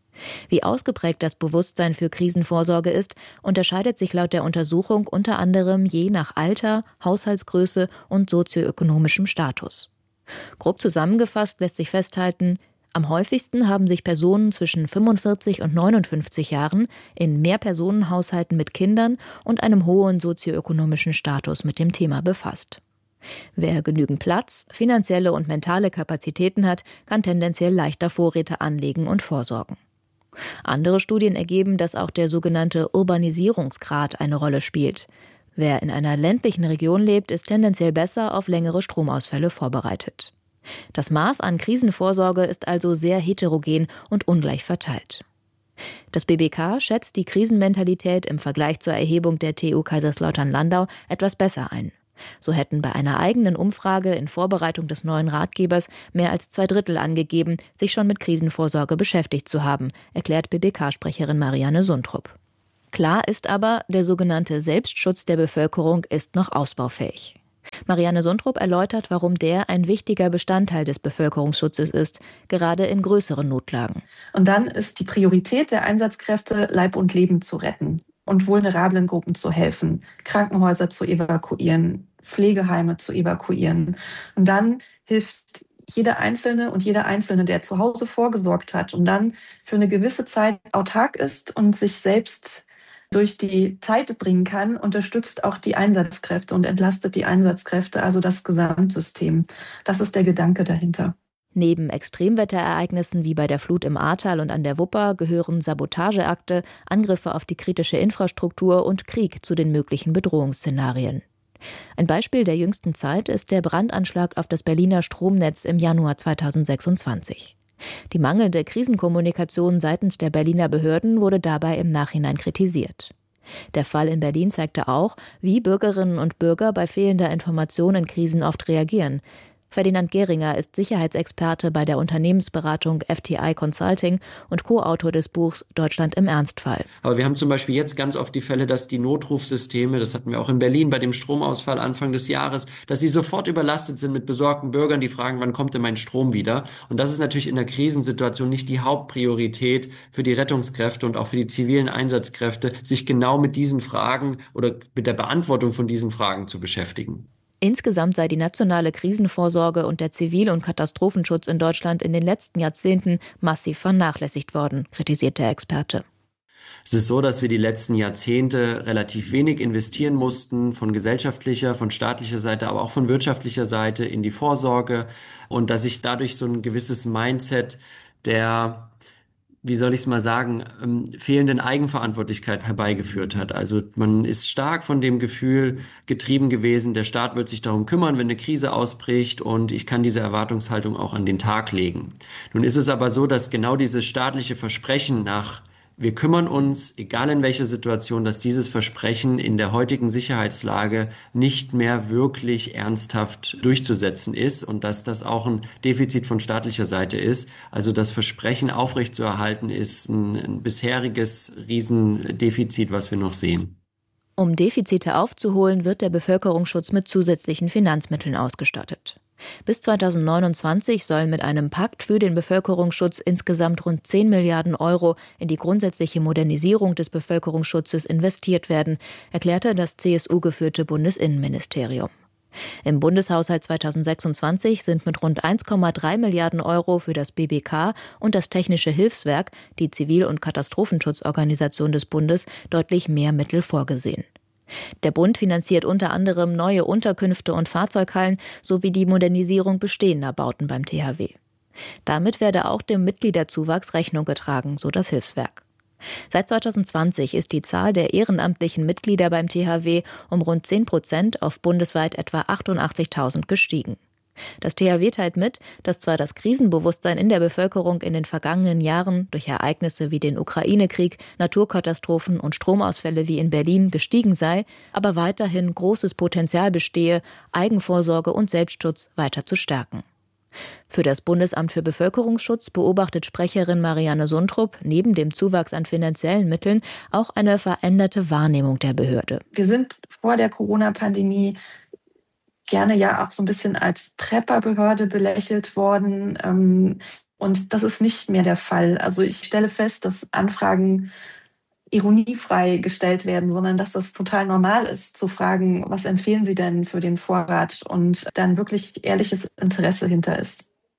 Wie ausgeprägt das Bewusstsein für Krisenvorsorge ist, unterscheidet sich laut der Untersuchung unter anderem je nach Alter, Haushaltsgröße und sozioökonomischem Status. Grob zusammengefasst lässt sich festhalten, Am häufigsten haben sich Personen zwischen fünfundvierzig und neunundfünfzig Jahren in Mehrpersonenhaushalten mit Kindern und einem hohen sozioökonomischen Status mit dem Thema befasst. Wer genügend Platz, finanzielle und mentale Kapazitäten hat, kann tendenziell leichter Vorräte anlegen und vorsorgen. Andere Studien ergeben, dass auch der sogenannte Urbanisierungsgrad eine Rolle spielt. Wer in einer ländlichen Region lebt, ist tendenziell besser auf längere Stromausfälle vorbereitet. Das Maß an Krisenvorsorge ist also sehr heterogen und ungleich verteilt. Das B B K schätzt die Krisenmentalität im Vergleich zur Erhebung der T U Kaiserslautern-Landau etwas besser ein. So hätten bei einer eigenen Umfrage in Vorbereitung des neuen Ratgebers mehr als zwei Drittel angegeben, sich schon mit Krisenvorsorge beschäftigt zu haben, erklärt B B K-Sprecherin Marianne Sundrup. Klar ist aber, der sogenannte Selbstschutz der Bevölkerung ist noch ausbaufähig. Marianne Sundrup erläutert, warum der ein wichtiger Bestandteil des Bevölkerungsschutzes ist, gerade in größeren Notlagen. Und dann ist die Priorität der Einsatzkräfte, Leib und Leben zu retten und vulnerablen Gruppen zu helfen, Krankenhäuser zu evakuieren, Pflegeheime zu evakuieren. Und dann hilft jeder Einzelne und jeder Einzelne, der zu Hause vorgesorgt hat und dann für eine gewisse Zeit autark ist und sich selbst durch die Zeit bringen kann, unterstützt auch die Einsatzkräfte und entlastet die Einsatzkräfte, also das Gesamtsystem. Das ist der Gedanke dahinter. Neben Extremwetterereignissen wie bei der Flut im Ahrtal und an der Wupper gehören Sabotageakte, Angriffe auf die kritische Infrastruktur und Krieg zu den möglichen Bedrohungsszenarien. Ein Beispiel der jüngsten Zeit ist der Brandanschlag auf das Berliner Stromnetz im Januar zweitausendsechsundzwanzig. Die mangelnde Krisenkommunikation seitens der Berliner Behörden wurde dabei im Nachhinein kritisiert. Der Fall in Berlin zeigte auch, wie Bürgerinnen und Bürger bei fehlender Information in Krisen oft reagieren. Ferdinand Gehringer ist Sicherheitsexperte bei der Unternehmensberatung F T I Consulting und Co-Autor des Buchs Deutschland im Ernstfall. Aber wir haben zum Beispiel jetzt ganz oft die Fälle, dass die Notrufsysteme, das hatten wir auch in Berlin bei dem Stromausfall Anfang des Jahres, dass sie sofort überlastet sind mit besorgten Bürgern, die fragen, wann kommt denn mein Strom wieder? Und das ist natürlich in der Krisensituation nicht die Hauptpriorität für die Rettungskräfte und auch für die zivilen Einsatzkräfte, sich genau mit diesen Fragen oder mit der Beantwortung von diesen Fragen zu beschäftigen. Insgesamt sei die nationale Krisenvorsorge und der Zivil- und Katastrophenschutz in Deutschland in den letzten Jahrzehnten massiv vernachlässigt worden, kritisiert der Experte. Es ist so, dass wir die letzten Jahrzehnte relativ wenig investieren mussten, von gesellschaftlicher, von staatlicher Seite, aber auch von wirtschaftlicher Seite in die Vorsorge und dass sich dadurch so ein gewisses Mindset der, wie soll ich es mal sagen, ähm, fehlenden Eigenverantwortlichkeit herbeigeführt hat. Also man ist stark von dem Gefühl getrieben gewesen, der Staat wird sich darum kümmern, wenn eine Krise ausbricht und ich kann diese Erwartungshaltung auch an den Tag legen. Nun ist es aber so, dass genau dieses staatliche Versprechen nach wir kümmern uns, egal in welcher Situation, dass dieses Versprechen in der heutigen Sicherheitslage nicht mehr wirklich ernsthaft durchzusetzen ist und dass das auch ein Defizit von staatlicher Seite ist. Also das Versprechen aufrechtzuerhalten ist ein, ein bisheriges Riesendefizit, was wir noch sehen. Um Defizite aufzuholen, wird der Bevölkerungsschutz mit zusätzlichen Finanzmitteln ausgestattet. Bis zweitausendneunundzwanzig sollen mit einem Pakt für den Bevölkerungsschutz insgesamt rund zehn Milliarden Euro in die grundsätzliche Modernisierung des Bevölkerungsschutzes investiert werden, erklärte das C S U-geführte Bundesinnenministerium. Im Bundeshaushalt zweitausendsechsundzwanzig sind mit rund eins Komma drei Milliarden Euro für das B B K und das Technische Hilfswerk, die Zivil- und Katastrophenschutzorganisation des Bundes, deutlich mehr Mittel vorgesehen. Der Bund finanziert unter anderem neue Unterkünfte und Fahrzeughallen sowie die Modernisierung bestehender Bauten beim T H W. Damit werde auch dem Mitgliederzuwachs Rechnung getragen, so das Hilfswerk. Seit zweitausendzwanzig ist die Zahl der ehrenamtlichen Mitglieder beim T H W um rund zehn Prozent auf bundesweit etwa achtundachtzigtausend gestiegen. Das T H W teilt mit, dass zwar das Krisenbewusstsein in der Bevölkerung in den vergangenen Jahren durch Ereignisse wie den Ukraine-Krieg, Naturkatastrophen und Stromausfälle wie in Berlin gestiegen sei, aber weiterhin großes Potenzial bestehe, Eigenvorsorge und Selbstschutz weiter zu stärken. Für das Bundesamt für Bevölkerungsschutz beobachtet Sprecherin Marianne Sundrup neben dem Zuwachs an finanziellen Mitteln auch eine veränderte Wahrnehmung der Behörde. Wir sind vor der Corona-Pandemie gerne ja auch so ein bisschen als Prepperbehörde belächelt worden. Und das ist nicht mehr der Fall. Also ich stelle fest, dass Anfragen ironiefrei gestellt werden, sondern dass das total normal ist, zu fragen, was empfehlen Sie denn für den Vorrat und dann wirklich ehrliches Interesse hinter ist.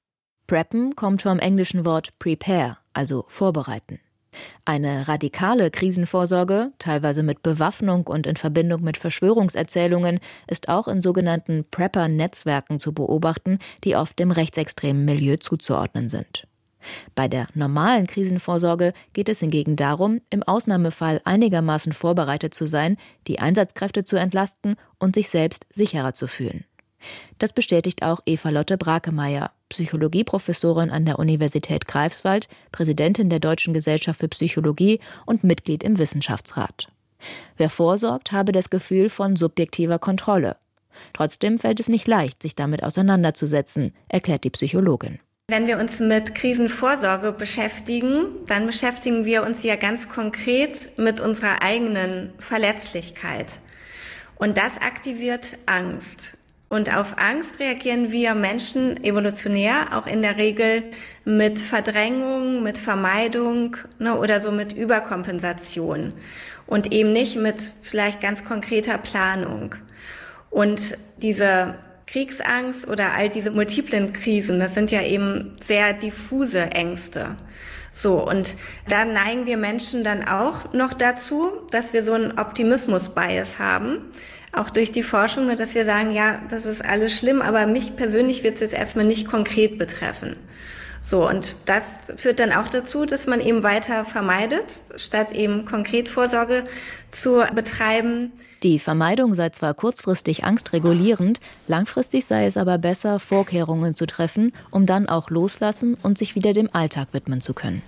Preppen kommt vom englischen Wort prepare, also vorbereiten. Eine radikale Krisenvorsorge, teilweise mit Bewaffnung und in Verbindung mit Verschwörungserzählungen, ist auch in sogenannten Prepper-Netzwerken zu beobachten, die oft dem rechtsextremen Milieu zuzuordnen sind. Bei der normalen Krisenvorsorge geht es hingegen darum, im Ausnahmefall einigermaßen vorbereitet zu sein, die Einsatzkräfte zu entlasten und sich selbst sicherer zu fühlen. Das bestätigt auch Eva-Lotte Brakemeyer, Psychologieprofessorin an der Universität Greifswald, Präsidentin der Deutschen Gesellschaft für Psychologie und Mitglied im Wissenschaftsrat. Wer vorsorgt, habe das Gefühl von subjektiver Kontrolle. Trotzdem fällt es nicht leicht, sich damit auseinanderzusetzen, erklärt die Psychologin. Wenn wir uns mit Krisenvorsorge beschäftigen, dann beschäftigen wir uns ja ganz konkret mit unserer eigenen Verletzlichkeit. Und das aktiviert Angst. Und auf Angst reagieren wir Menschen evolutionär auch in der Regel mit Verdrängung, mit Vermeidung, ne, oder so mit Überkompensation und eben nicht mit vielleicht ganz konkreter Planung. Und diese Kriegsangst oder all diese multiplen Krisen, das sind ja eben sehr diffuse Ängste. So, und da neigen wir Menschen dann auch noch dazu, dass wir so einen Optimismus-Bias haben, auch durch die Forschung, dass wir sagen, ja, das ist alles schlimm, aber mich persönlich wird es jetzt erstmal nicht konkret betreffen. So, und das führt dann auch dazu, dass man eben weiter vermeidet, statt eben konkret Vorsorge zu betreiben. Die Vermeidung sei zwar kurzfristig angstregulierend, langfristig sei es aber besser, Vorkehrungen zu treffen, um dann auch loslassen und sich wieder dem Alltag widmen zu können.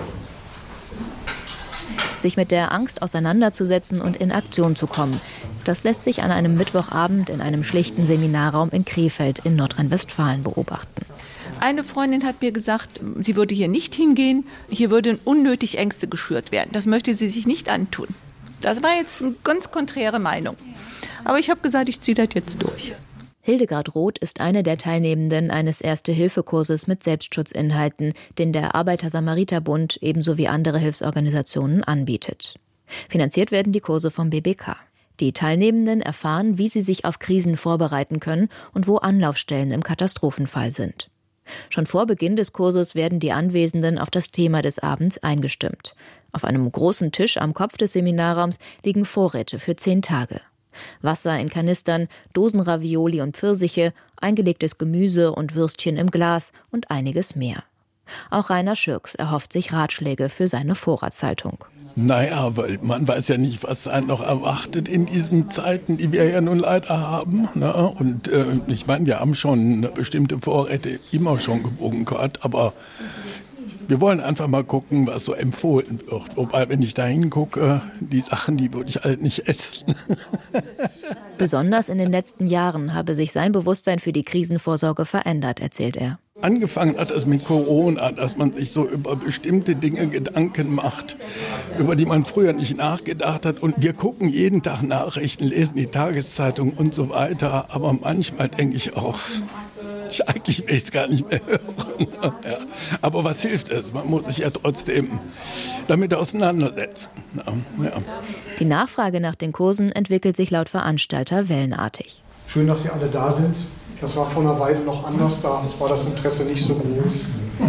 Sich mit der Angst auseinanderzusetzen und in Aktion zu kommen, das lässt sich an einem Mittwochabend in einem schlichten Seminarraum in Krefeld in Nordrhein-Westfalen beobachten. Eine Freundin hat mir gesagt, sie würde hier nicht hingehen, hier würden unnötig Ängste geschürt werden. Das möchte sie sich nicht antun. Das war jetzt eine ganz konträre Meinung. Aber ich habe gesagt, ich ziehe das jetzt durch. Hildegard Roth ist eine der Teilnehmenden eines Erste-Hilfe-Kurses mit Selbstschutzinhalten, den der Arbeiter-Samariter-Bund ebenso wie andere Hilfsorganisationen anbietet. Finanziert werden die Kurse vom B B K. Die Teilnehmenden erfahren, wie sie sich auf Krisen vorbereiten können und wo Anlaufstellen im Katastrophenfall sind. Schon vor Beginn des Kurses werden die Anwesenden auf das Thema des Abends eingestimmt. Auf einem großen Tisch am Kopf des Seminarraums liegen Vorräte für zehn Tage. Wasser in Kanistern, Dosenravioli und Pfirsiche, eingelegtes Gemüse und Würstchen im Glas und einiges mehr. Auch Rainer Schürks erhofft sich Ratschläge für seine Vorratshaltung. Naja, weil man weiß ja nicht, was einen noch erwartet in diesen Zeiten, die wir ja nun leider haben. Ne? Und äh, ich meine, wir haben schon bestimmte Vorräte immer schon gebunkert, aber wir wollen einfach mal gucken, was so empfohlen wird. Wobei, wenn ich da hingucke, die Sachen, die würde ich halt nicht essen. Besonders in den letzten Jahren habe sich sein Bewusstsein für die Krisenvorsorge verändert, erzählt er. Angefangen hat es mit Corona, dass man sich so über bestimmte Dinge Gedanken macht, über die man früher nicht nachgedacht hat. Und wir gucken jeden Tag Nachrichten, lesen die Tageszeitung und so weiter. Aber manchmal denke ich auch, ich eigentlich will ich es gar nicht mehr hören. Ja. Aber was hilft es? Man muss sich ja trotzdem damit auseinandersetzen. Ja. Die Nachfrage nach den Kursen entwickelt sich laut Veranstalter wellenartig. Schön, dass Sie alle da sind. Das war vor einer Weile noch anders, da war das Interesse nicht so groß.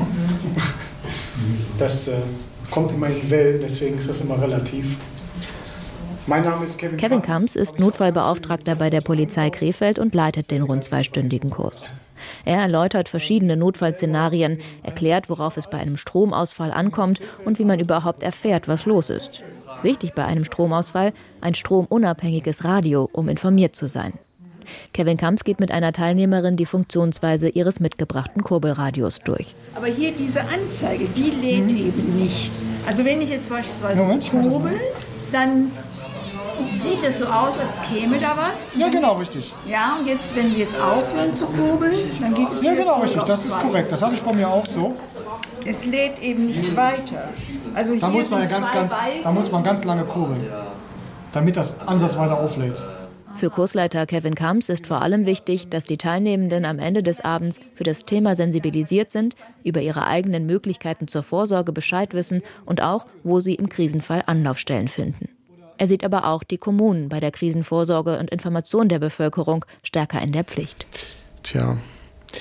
Das äh, kommt immer in Wellen, deswegen ist das immer relativ. Mein Name ist Kevin, Kevin Kamps ist Notfallbeauftragter bei der Polizei Krefeld und leitet den rund zweistündigen Kurs. Er erläutert verschiedene Notfallszenarien, erklärt, worauf es bei einem Stromausfall ankommt und wie man überhaupt erfährt, was los ist. Wichtig bei einem Stromausfall, ein stromunabhängiges Radio, um informiert zu sein. Kevin Kamps geht mit einer Teilnehmerin die Funktionsweise ihres mitgebrachten Kurbelradios durch. Aber hier diese Anzeige, die lädt eben nicht. Also wenn ich jetzt beispielsweise kurbel, dann sieht es so aus, als käme da was. Ja, genau, richtig. Ja, und jetzt, wenn Sie jetzt aufhören zu kurbeln, dann geht es Ja, wieder genau, richtig, das ist korrekt. Das habe ich bei mir auch so. Es lädt eben nicht weiter. Also da, hier muss man ja sind ganz, zwei ganz, Balken. da muss man ganz lange kurbeln, damit das ansatzweise auflädt. Für Kursleiter Kevin Kamps ist vor allem wichtig, dass die Teilnehmenden am Ende des Abends für das Thema sensibilisiert sind, über ihre eigenen Möglichkeiten zur Vorsorge Bescheid wissen und auch, wo sie im Krisenfall Anlaufstellen finden. Er sieht aber auch die Kommunen bei der Krisenvorsorge und Information der Bevölkerung stärker in der Pflicht. Tja,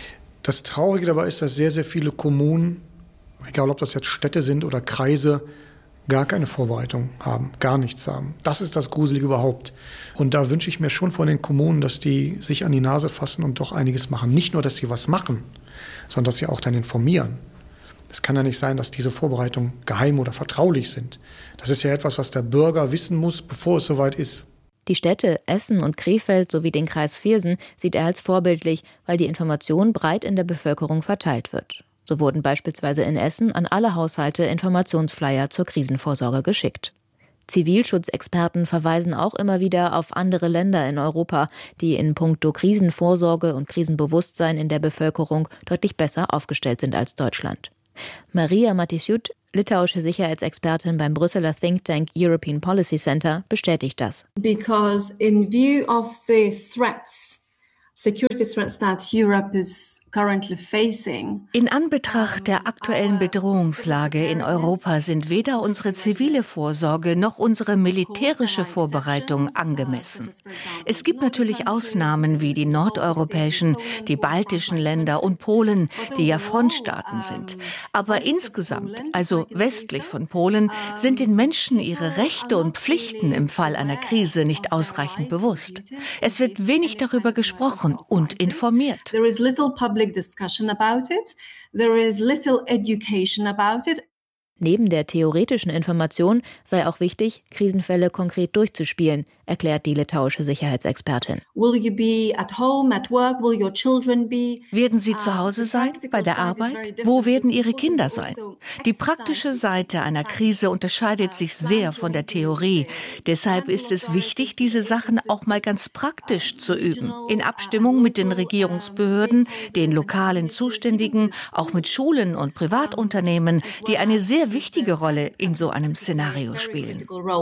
Das Traurige dabei ist, dass sehr, sehr viele Kommunen, egal ob das jetzt Städte sind oder Kreise, gar keine Vorbereitung haben, gar nichts haben. Das ist das Gruselige überhaupt. Und da wünsche ich mir schon von den Kommunen, dass die sich an die Nase fassen und doch einiges machen. Nicht nur, dass sie was machen, sondern dass sie auch dann informieren. Es kann ja nicht sein, dass diese Vorbereitungen geheim oder vertraulich sind. Das ist ja etwas, was der Bürger wissen muss, bevor es soweit ist. Die Städte Essen und Krefeld sowie den Kreis Viersen sieht er als vorbildlich, weil die Information breit in der Bevölkerung verteilt wird. So wurden beispielsweise in Essen an alle Haushalte Informationsflyer zur Krisenvorsorge geschickt. Zivilschutzexperten verweisen auch immer wieder auf andere Länder in Europa, die in puncto Krisenvorsorge und Krisenbewusstsein in der Bevölkerung deutlich besser aufgestellt sind als Deutschland. Maria Matisiut, litauische Sicherheitsexpertin beim Brüsseler Think Tank European Policy Center, bestätigt das. Because in view of the threats, security threats that Europe is currently facing. In Anbetracht der aktuellen Bedrohungslage in Europa sind weder unsere zivile Vorsorge noch unsere militärische Vorbereitung angemessen. Es gibt natürlich Ausnahmen wie die nordeuropäischen, die baltischen Länder und Polen, die ja Frontstaaten sind. Aber insgesamt, also westlich von Polen, sind den Menschen ihre Rechte und Pflichten im Fall einer Krise nicht ausreichend bewusst. Es wird wenig darüber gesprochen und informiert. There is little public discussion about it. There is little education about it. Neben der theoretischen Information sei auch wichtig, Krisenfälle konkret durchzuspielen, erklärt die litauische Sicherheitsexpertin. Will you be at home, at work? Will your children be? Werden sie zu Hause sein, bei der Arbeit? Wo werden ihre Kinder sein? Die praktische Seite einer Krise unterscheidet sich sehr von der Theorie. Deshalb ist es wichtig, diese Sachen auch mal ganz praktisch zu üben. In Abstimmung mit den Regierungsbehörden, den lokalen Zuständigen, auch mit Schulen und Privatunternehmen, die eine sehr wichtige Rolle in so einem Szenario spielen.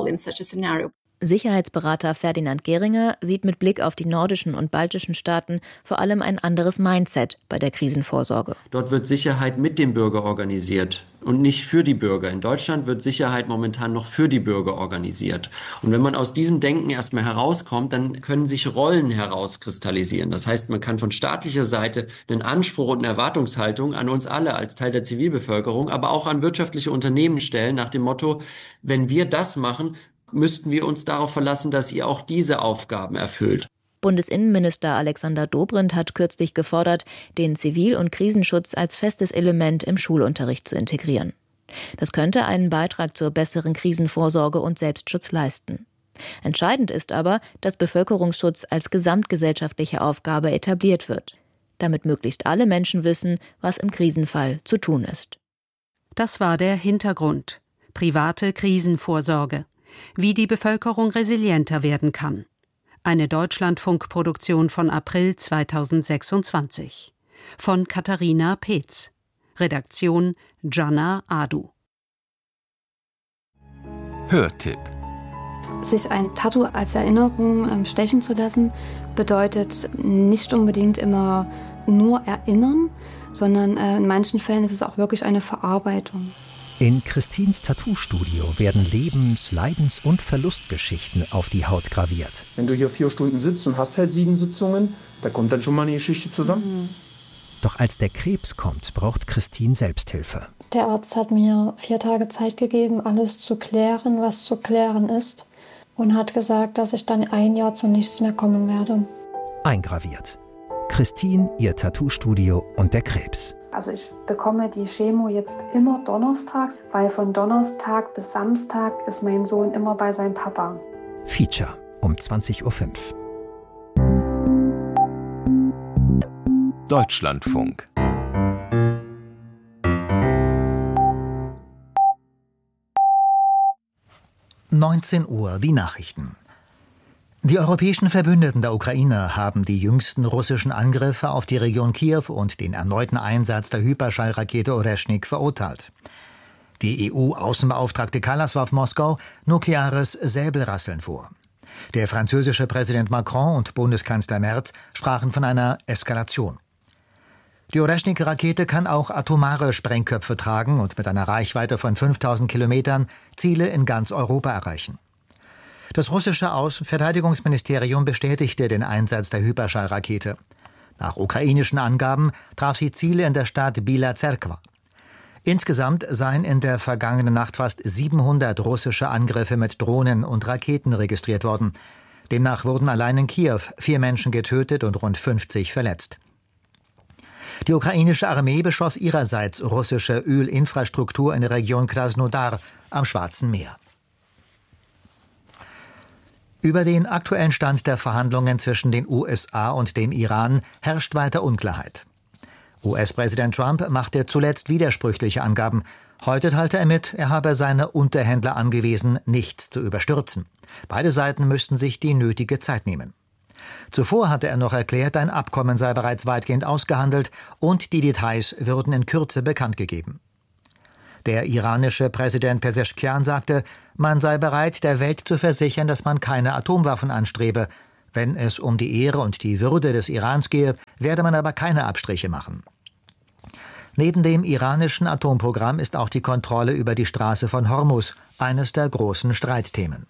Sicherheitsberater Ferdinand Gehringer sieht mit Blick auf die nordischen und baltischen Staaten vor allem ein anderes Mindset bei der Krisenvorsorge. Dort wird Sicherheit mit dem Bürger organisiert und nicht für die Bürger. In Deutschland wird Sicherheit momentan noch für die Bürger organisiert. Und wenn man aus diesem Denken erstmal herauskommt, dann können sich Rollen herauskristallisieren. Das heißt, man kann von staatlicher Seite einen Anspruch und eine Erwartungshaltung an uns alle als Teil der Zivilbevölkerung, aber auch an wirtschaftliche Unternehmen stellen nach dem Motto, wenn wir das machen, müssten wir uns darauf verlassen, dass ihr auch diese Aufgaben erfüllt. Bundesinnenminister Alexander Dobrindt hat kürzlich gefordert, den Zivil- und Krisenschutz als festes Element im Schulunterricht zu integrieren. Das könnte einen Beitrag zur besseren Krisenvorsorge und Selbstschutz leisten. Entscheidend ist aber, dass Bevölkerungsschutz als gesamtgesellschaftliche Aufgabe etabliert wird, damit möglichst alle Menschen wissen, was im Krisenfall zu tun ist. Das war der Hintergrund. Private Krisenvorsorge. Wie die Bevölkerung resilienter werden kann. Eine Deutschlandfunk-Produktion von April zweitausendsechsundzwanzig. Von Katharina Peetz. Redaktion Jana Adu. Hörtipp. Sich ein Tattoo als Erinnerung ähm, stechen zu lassen, bedeutet nicht unbedingt immer nur erinnern, sondern äh, in manchen Fällen ist es auch wirklich eine Verarbeitung. In Christines Tattoo-Studio werden Lebens-, Leidens- und Verlustgeschichten auf die Haut graviert. Wenn du hier vier Stunden sitzt und hast halt sieben Sitzungen, da kommt dann schon mal eine Geschichte zusammen. Mhm. Doch als der Krebs kommt, braucht Christine Selbsthilfe. Der Arzt hat mir vier Tage Zeit gegeben, alles zu klären, was zu klären ist. Und hat gesagt, dass ich dann ein Jahr zu nichts mehr kommen werde. Eingraviert. Christine, ihr Tattoo-Studio und der Krebs. Also ich bekomme die Chemo jetzt immer donnerstags, weil von Donnerstag bis Samstag ist mein Sohn immer bei seinem Papa. Feature um zwanzig Uhr fünf. Deutschlandfunk. neunzehn Uhr, die Nachrichten. Die europäischen Verbündeten der Ukraine haben die jüngsten russischen Angriffe auf die Region Kiew und den erneuten Einsatz der Hyperschallrakete Oreschnik verurteilt. Die E U-Außenbeauftragte Kallas warf Moskau nukleares Säbelrasseln vor. Der französische Präsident Macron und Bundeskanzler Merz sprachen von einer Eskalation. Die Oreschnik-Rakete kann auch atomare Sprengköpfe tragen und mit einer Reichweite von fünftausend Kilometern Ziele in ganz Europa erreichen. Das russische Außenverteidigungsministerium bestätigte den Einsatz der Hyperschallrakete. Nach ukrainischen Angaben traf sie Ziele in der Stadt Bila Zerkwa. Insgesamt seien in der vergangenen Nacht fast siebenhundert russische Angriffe mit Drohnen und Raketen registriert worden. Demnach wurden allein in Kiew vier Menschen getötet und rund fünfzig verletzt. Die ukrainische Armee beschoss ihrerseits russische Ölinfrastruktur in der Region Krasnodar am Schwarzen Meer. Über den aktuellen Stand der Verhandlungen zwischen den U S A und dem Iran herrscht weiter Unklarheit. U S-Präsident Trump machte zuletzt widersprüchliche Angaben. Heute teilte er mit, er habe seine Unterhändler angewiesen, nichts zu überstürzen. Beide Seiten müssten sich die nötige Zeit nehmen. Zuvor hatte er noch erklärt, ein Abkommen sei bereits weitgehend ausgehandelt und die Details würden in Kürze bekannt gegeben. Der iranische Präsident Pezeshkian sagte, man sei bereit, der Welt zu versichern, dass man keine Atomwaffen anstrebe. Wenn es um die Ehre und die Würde des Irans gehe, werde man aber keine Abstriche machen. Neben dem iranischen Atomprogramm ist auch die Kontrolle über die Straße von Hormuz eines der großen Streitthemen.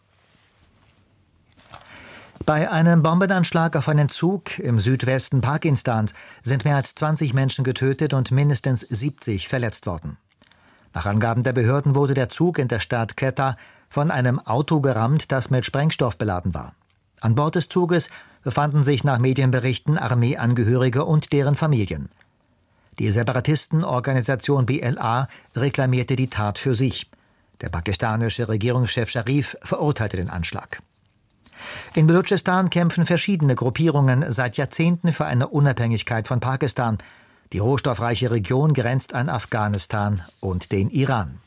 Bei einem Bombenanschlag auf einen Zug im Südwesten Pakistans sind mehr als zwanzig Menschen getötet und mindestens siebzig verletzt worden. Nach Angaben der Behörden wurde der Zug in der Stadt Quetta von einem Auto gerammt, das mit Sprengstoff beladen war. An Bord des Zuges befanden sich nach Medienberichten Armeeangehörige und deren Familien. Die Separatistenorganisation B L A reklamierte die Tat für sich. Der pakistanische Regierungschef Sharif verurteilte den Anschlag. In Belutschistan kämpfen verschiedene Gruppierungen seit Jahrzehnten für eine Unabhängigkeit von Pakistan. Die rohstoffreiche Region grenzt an Afghanistan und den Iran.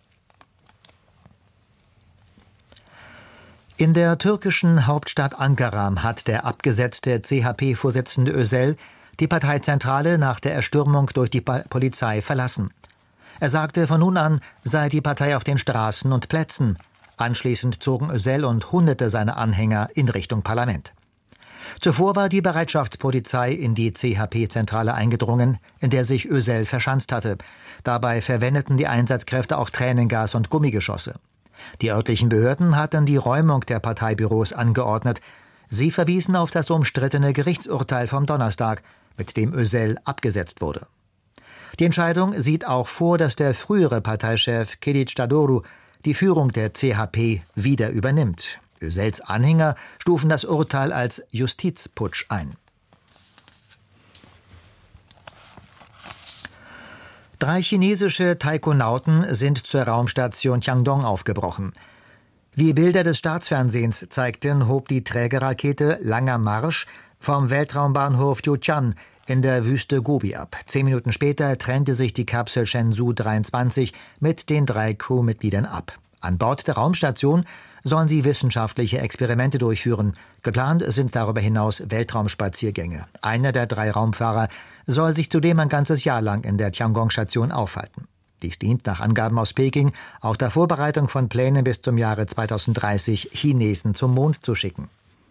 In der türkischen Hauptstadt Ankara hat der abgesetzte C H P-Vorsitzende Özel die Parteizentrale nach der Erstürmung durch die Polizei verlassen. Er sagte, von nun an sei die Partei auf den Straßen und Plätzen. Anschließend zogen Özel und Hunderte seiner Anhänger in Richtung Parlament. Zuvor war die Bereitschaftspolizei in die C H P-Zentrale eingedrungen, in der sich Özel verschanzt hatte. Dabei verwendeten die Einsatzkräfte auch Tränengas und Gummigeschosse. Die örtlichen Behörden hatten die Räumung der Parteibüros angeordnet. Sie verwiesen auf das umstrittene Gerichtsurteil vom Donnerstag, mit dem Özel abgesetzt wurde. Die Entscheidung sieht auch vor, dass der frühere Parteichef Kılıçdaroğlu die Führung der C H P wieder übernimmt. Özels Anhänger stufen das Urteil als Justizputsch ein. Drei chinesische Taikonauten sind zur Raumstation Tiangong aufgebrochen. Wie Bilder des Staatsfernsehens zeigten, hob die Trägerrakete Langer Marsch vom Weltraumbahnhof Jiuquan in der Wüste Gobi ab. Zehn Minuten später trennte sich die Kapsel Shenzhou dreiundzwanzig mit den drei Crewmitgliedern ab. An Bord der Raumstation sollen sie wissenschaftliche Experimente durchführen. Geplant sind darüber hinaus Weltraumspaziergänge. Einer der drei Raumfahrer soll sich zudem ein ganzes Jahr lang in der Tiangong-Station aufhalten. Dies dient nach Angaben aus Peking auch der Vorbereitung von Plänen, bis zum Jahre zweitausenddreißig Chinesen zum Mond zu schicken.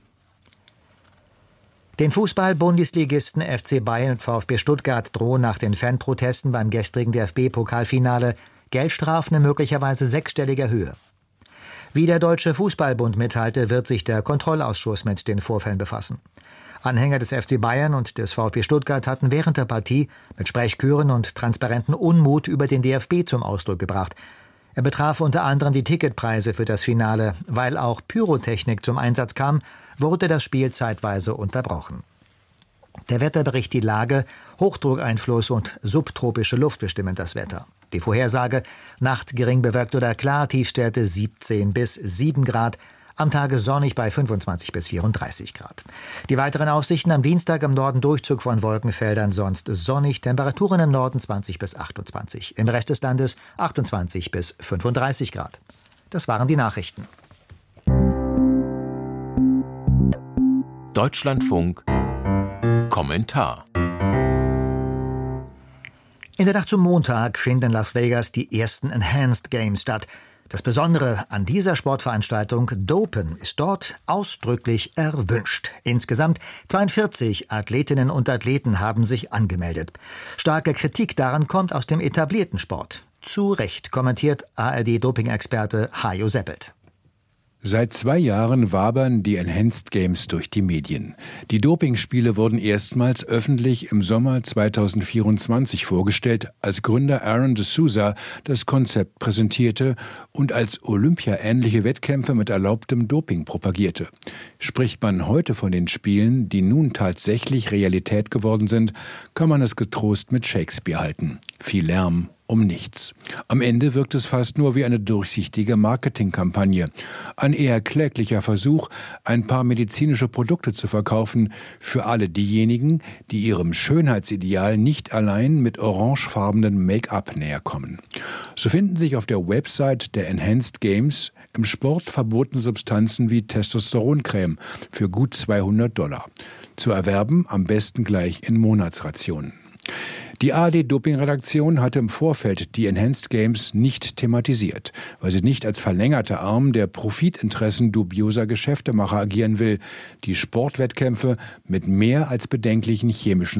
Den Fußball-Bundesligisten F C Bayern und VfB Stuttgart drohen nach den Fanprotesten beim gestrigen D F B-Pokalfinale Geldstrafen in möglicherweise sechsstelliger Höhe. Wie der Deutsche Fußballbund mitteilte, wird sich der Kontrollausschuss mit den Vorfällen befassen. Anhänger des F C Bayern und des VfB Stuttgart hatten während der Partie mit Sprechchören und transparenten Unmut über den D F B zum Ausdruck gebracht. Er betraf unter anderem die Ticketpreise für das Finale. Weil auch Pyrotechnik zum Einsatz kam, wurde das Spiel zeitweise unterbrochen. Der Wetterbericht die Lage, Hochdruckeinfluss und subtropische Luft bestimmen das Wetter. Die Vorhersage, Nacht gering bewölkt oder klar, Tiefstwerte siebzehn bis sieben Grad, am Tage sonnig bei fünfundzwanzig bis vierunddreißig Grad. Die weiteren Aussichten am Dienstag im Norden Durchzug von Wolkenfeldern, sonst sonnig, Temperaturen im Norden zwanzig bis achtundzwanzig, im Rest des Landes achtundzwanzig bis fünfunddreißig Grad. Das waren die Nachrichten. Deutschlandfunk Kommentar. In der Nacht zum Montag finden in Las Vegas die ersten Enhanced Games statt. Das Besondere an dieser Sportveranstaltung, Dopen ist dort ausdrücklich erwünscht. Insgesamt zweiundvierzig Athletinnen und Athleten haben sich angemeldet. Starke Kritik daran kommt aus dem etablierten Sport. Zu Recht kommentiert A R D-Doping-Experte Hajo Seppelt. Seit zwei Jahren wabern die Enhanced Games durch die Medien. Die Dopingspiele wurden erstmals öffentlich im Sommer zweitausendvierundzwanzig vorgestellt, als Gründer Aaron de Souza das Konzept präsentierte und als Olympia-ähnliche Wettkämpfe mit erlaubtem Doping propagierte. Spricht man heute von den Spielen, die nun tatsächlich Realität geworden sind, kann man es getrost mit Shakespeare halten. Viel Lärm um nichts. Am Ende wirkt es fast nur wie eine durchsichtige Marketingkampagne. Ein eher kläglicher Versuch, ein paar medizinische Produkte zu verkaufen für alle diejenigen, die ihrem Schönheitsideal nicht allein mit orangefarbenen Make-up näher kommen. So finden sich auf der Website der Enhanced Games im Sport verbotene Substanzen wie Testosteroncreme für gut zweihundert Dollar. Zu erwerben am besten gleich in Monatsrationen. Die A R D-Doping-Redaktion hatte im Vorfeld die Enhanced Games nicht thematisiert, weil sie nicht als verlängerter Arm der Profitinteressen dubioser Geschäftemacher agieren will, die Sportwettkämpfe mit mehr als bedenklichen chemischen